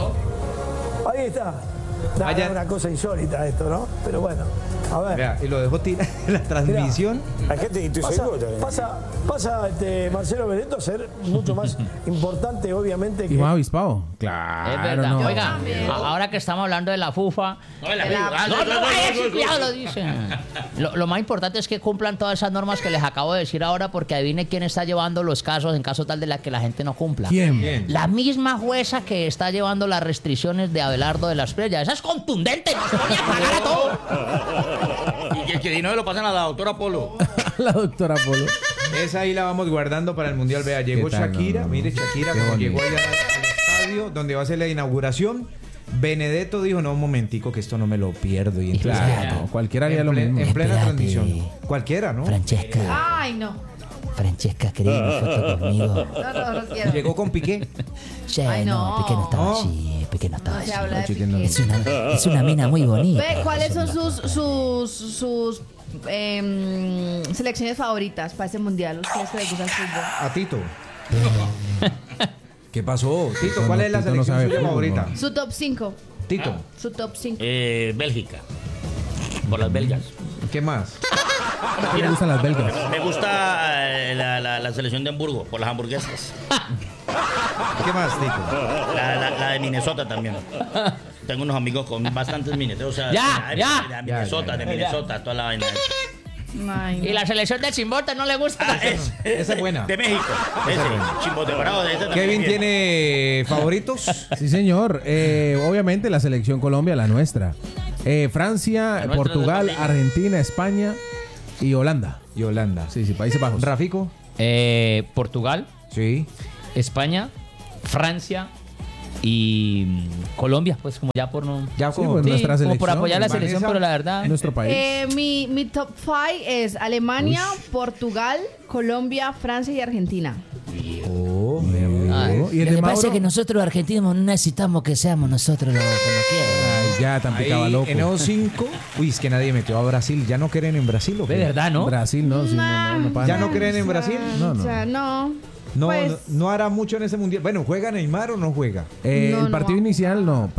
Speaker 13: Ahí está. Nah,
Speaker 1: Vaya-
Speaker 13: es una cosa insólita esto, ¿no? Pero bueno, a ver.
Speaker 1: Vea, y lo dejó tirar en la transmisión.
Speaker 14: Hay gente que
Speaker 13: Pasa,
Speaker 14: seguro también.
Speaker 13: pasa, pasa este, Marcelo Benedetto a ser mucho más importante, obviamente, que
Speaker 2: Y más avispado. Claro,
Speaker 4: es verdad.
Speaker 2: no.
Speaker 4: Oiga, a- ahora que estamos hablando de la FUFA.
Speaker 6: No, la
Speaker 5: De la-
Speaker 6: Ah,
Speaker 4: No, no,
Speaker 6: no,
Speaker 4: vaya,
Speaker 6: no, no, no,
Speaker 4: cuidado,
Speaker 6: no.
Speaker 4: lo dicen. Lo, lo más importante es que cumplan todas esas normas que les acabo de decir ahora, porque adivine quién está llevando los casos en caso tal de la que la gente no cumpla.
Speaker 2: ¿Quién?
Speaker 4: La misma jueza que está llevando las restricciones de Abelardo de las Playas. Esa es contundente, nos pone a pagar a todos.
Speaker 6: Y que, que si no se lo pasan a la doctora Polo.
Speaker 2: La doctora Polo.
Speaker 1: Esa ahí la vamos guardando para el mundial. Vea, llegó
Speaker 2: ¿Qué tal?
Speaker 1: Shakira.
Speaker 2: No, no.
Speaker 1: Mire, Shakira
Speaker 2: Qué
Speaker 1: como
Speaker 2: bonito.
Speaker 1: llegó allá al estadio donde va a ser la inauguración. Benedetto dijo, no, un momentico, que esto no me lo pierdo. Y entonces,
Speaker 2: Claro, cualquiera haría
Speaker 1: en,
Speaker 2: lo
Speaker 1: ple-
Speaker 2: mismo.
Speaker 1: en plena
Speaker 4: Espérate.
Speaker 1: transmisión. Cualquiera, ¿no?
Speaker 4: Francesca,
Speaker 5: Ay, no.
Speaker 4: Francesca, querida una foto conmigo.
Speaker 5: No, no, no quiero.
Speaker 1: Llegó con Piqué.
Speaker 4: Sí,
Speaker 5: Ay,
Speaker 4: no,
Speaker 5: no.
Speaker 4: Piqué no estaba
Speaker 1: No.
Speaker 4: así, Piqué no estaba
Speaker 5: No se
Speaker 4: así.
Speaker 5: habla de
Speaker 2: chiquito,
Speaker 5: Piqué.
Speaker 4: Es una, es una mina muy bonita.
Speaker 5: Ve, ¿cuáles son sus, sus, sus em, selecciones favoritas para ese mundial? ¿Ustedes que les gusta el fútbol?
Speaker 1: A Tito. ¿Qué pasó? Tito,
Speaker 2: no-
Speaker 1: ¿cuál es la
Speaker 2: Tito no
Speaker 1: selección
Speaker 2: sabe
Speaker 1: suya
Speaker 2: fútbol,
Speaker 1: favorita?
Speaker 2: no.
Speaker 5: Su top cinco.
Speaker 1: Tito.
Speaker 5: Su top cinco.
Speaker 6: Eh, Bélgica. Por las belgas.
Speaker 1: ¿Qué más?
Speaker 2: ¿Qué le gustan las belgas?
Speaker 6: Me gusta la, la, la selección de Hamburgo, por las hamburguesas.
Speaker 1: ¿Qué más, Tito?
Speaker 6: La, la, la de Minnesota también. Tengo unos amigos con bastantes Minnesota. O sea,
Speaker 4: Ya,
Speaker 6: de,
Speaker 4: ya.
Speaker 6: de Minnesota, de Minnesota, toda la vaina.
Speaker 5: Ay,
Speaker 4: Y la selección de Chimbota no le gusta.
Speaker 6: Ah, es,
Speaker 1: Esa es buena.
Speaker 6: De México. Ese, Chimbote Bravo, de ese también
Speaker 1: Kevin
Speaker 6: viene.
Speaker 1: tiene favoritos.
Speaker 2: Sí, señor. Eh, obviamente la selección Colombia, la nuestra. Eh, Francia,
Speaker 6: La nuestra
Speaker 2: Portugal,
Speaker 6: de Patricia.
Speaker 2: Argentina, España y Holanda.
Speaker 1: Y Holanda.
Speaker 2: Sí, sí, Países Bajos.
Speaker 1: Rafico.
Speaker 4: Eh, Portugal,
Speaker 1: Sí.
Speaker 4: España, Francia y mm, Colombia, pues como ya por no...
Speaker 1: Ya
Speaker 2: Sí,
Speaker 1: como
Speaker 2: pues,
Speaker 4: Sí,
Speaker 2: nuestra
Speaker 4: como
Speaker 2: selección.
Speaker 4: por apoyar la
Speaker 1: Vanessa.
Speaker 4: selección, pero la verdad...
Speaker 2: Nuestro país.
Speaker 5: Eh, mi, mi top cinco es Alemania, Portugal, Colombia, Francia y Argentina.
Speaker 1: Oh,
Speaker 4: Ay,
Speaker 2: ¿Y el
Speaker 4: lo
Speaker 2: de
Speaker 4: que pasa
Speaker 2: Mauro?
Speaker 4: es que nosotros los argentinos no necesitamos que seamos nosotros los que nos quieran.
Speaker 2: Ay, ya, tan picaba
Speaker 1: Ahí,
Speaker 2: loco.
Speaker 1: en esos cinco. Uy, es que nadie metió a Brasil. ¿Ya no creen en Brasil o qué?
Speaker 4: De verdad, ¿no?
Speaker 2: Brasil, no, sí, no, no, no pasa
Speaker 1: ¿Ya
Speaker 2: nada.
Speaker 1: no creen en Brasil?
Speaker 2: No, no.
Speaker 5: O sea, no.
Speaker 1: No,
Speaker 5: Pues-
Speaker 1: no, no hará mucho en ese mundial. Bueno, ¿juega Neymar o no juega?
Speaker 2: Eh,
Speaker 5: No,
Speaker 2: el
Speaker 5: no
Speaker 2: partido
Speaker 5: va.
Speaker 2: inicial no,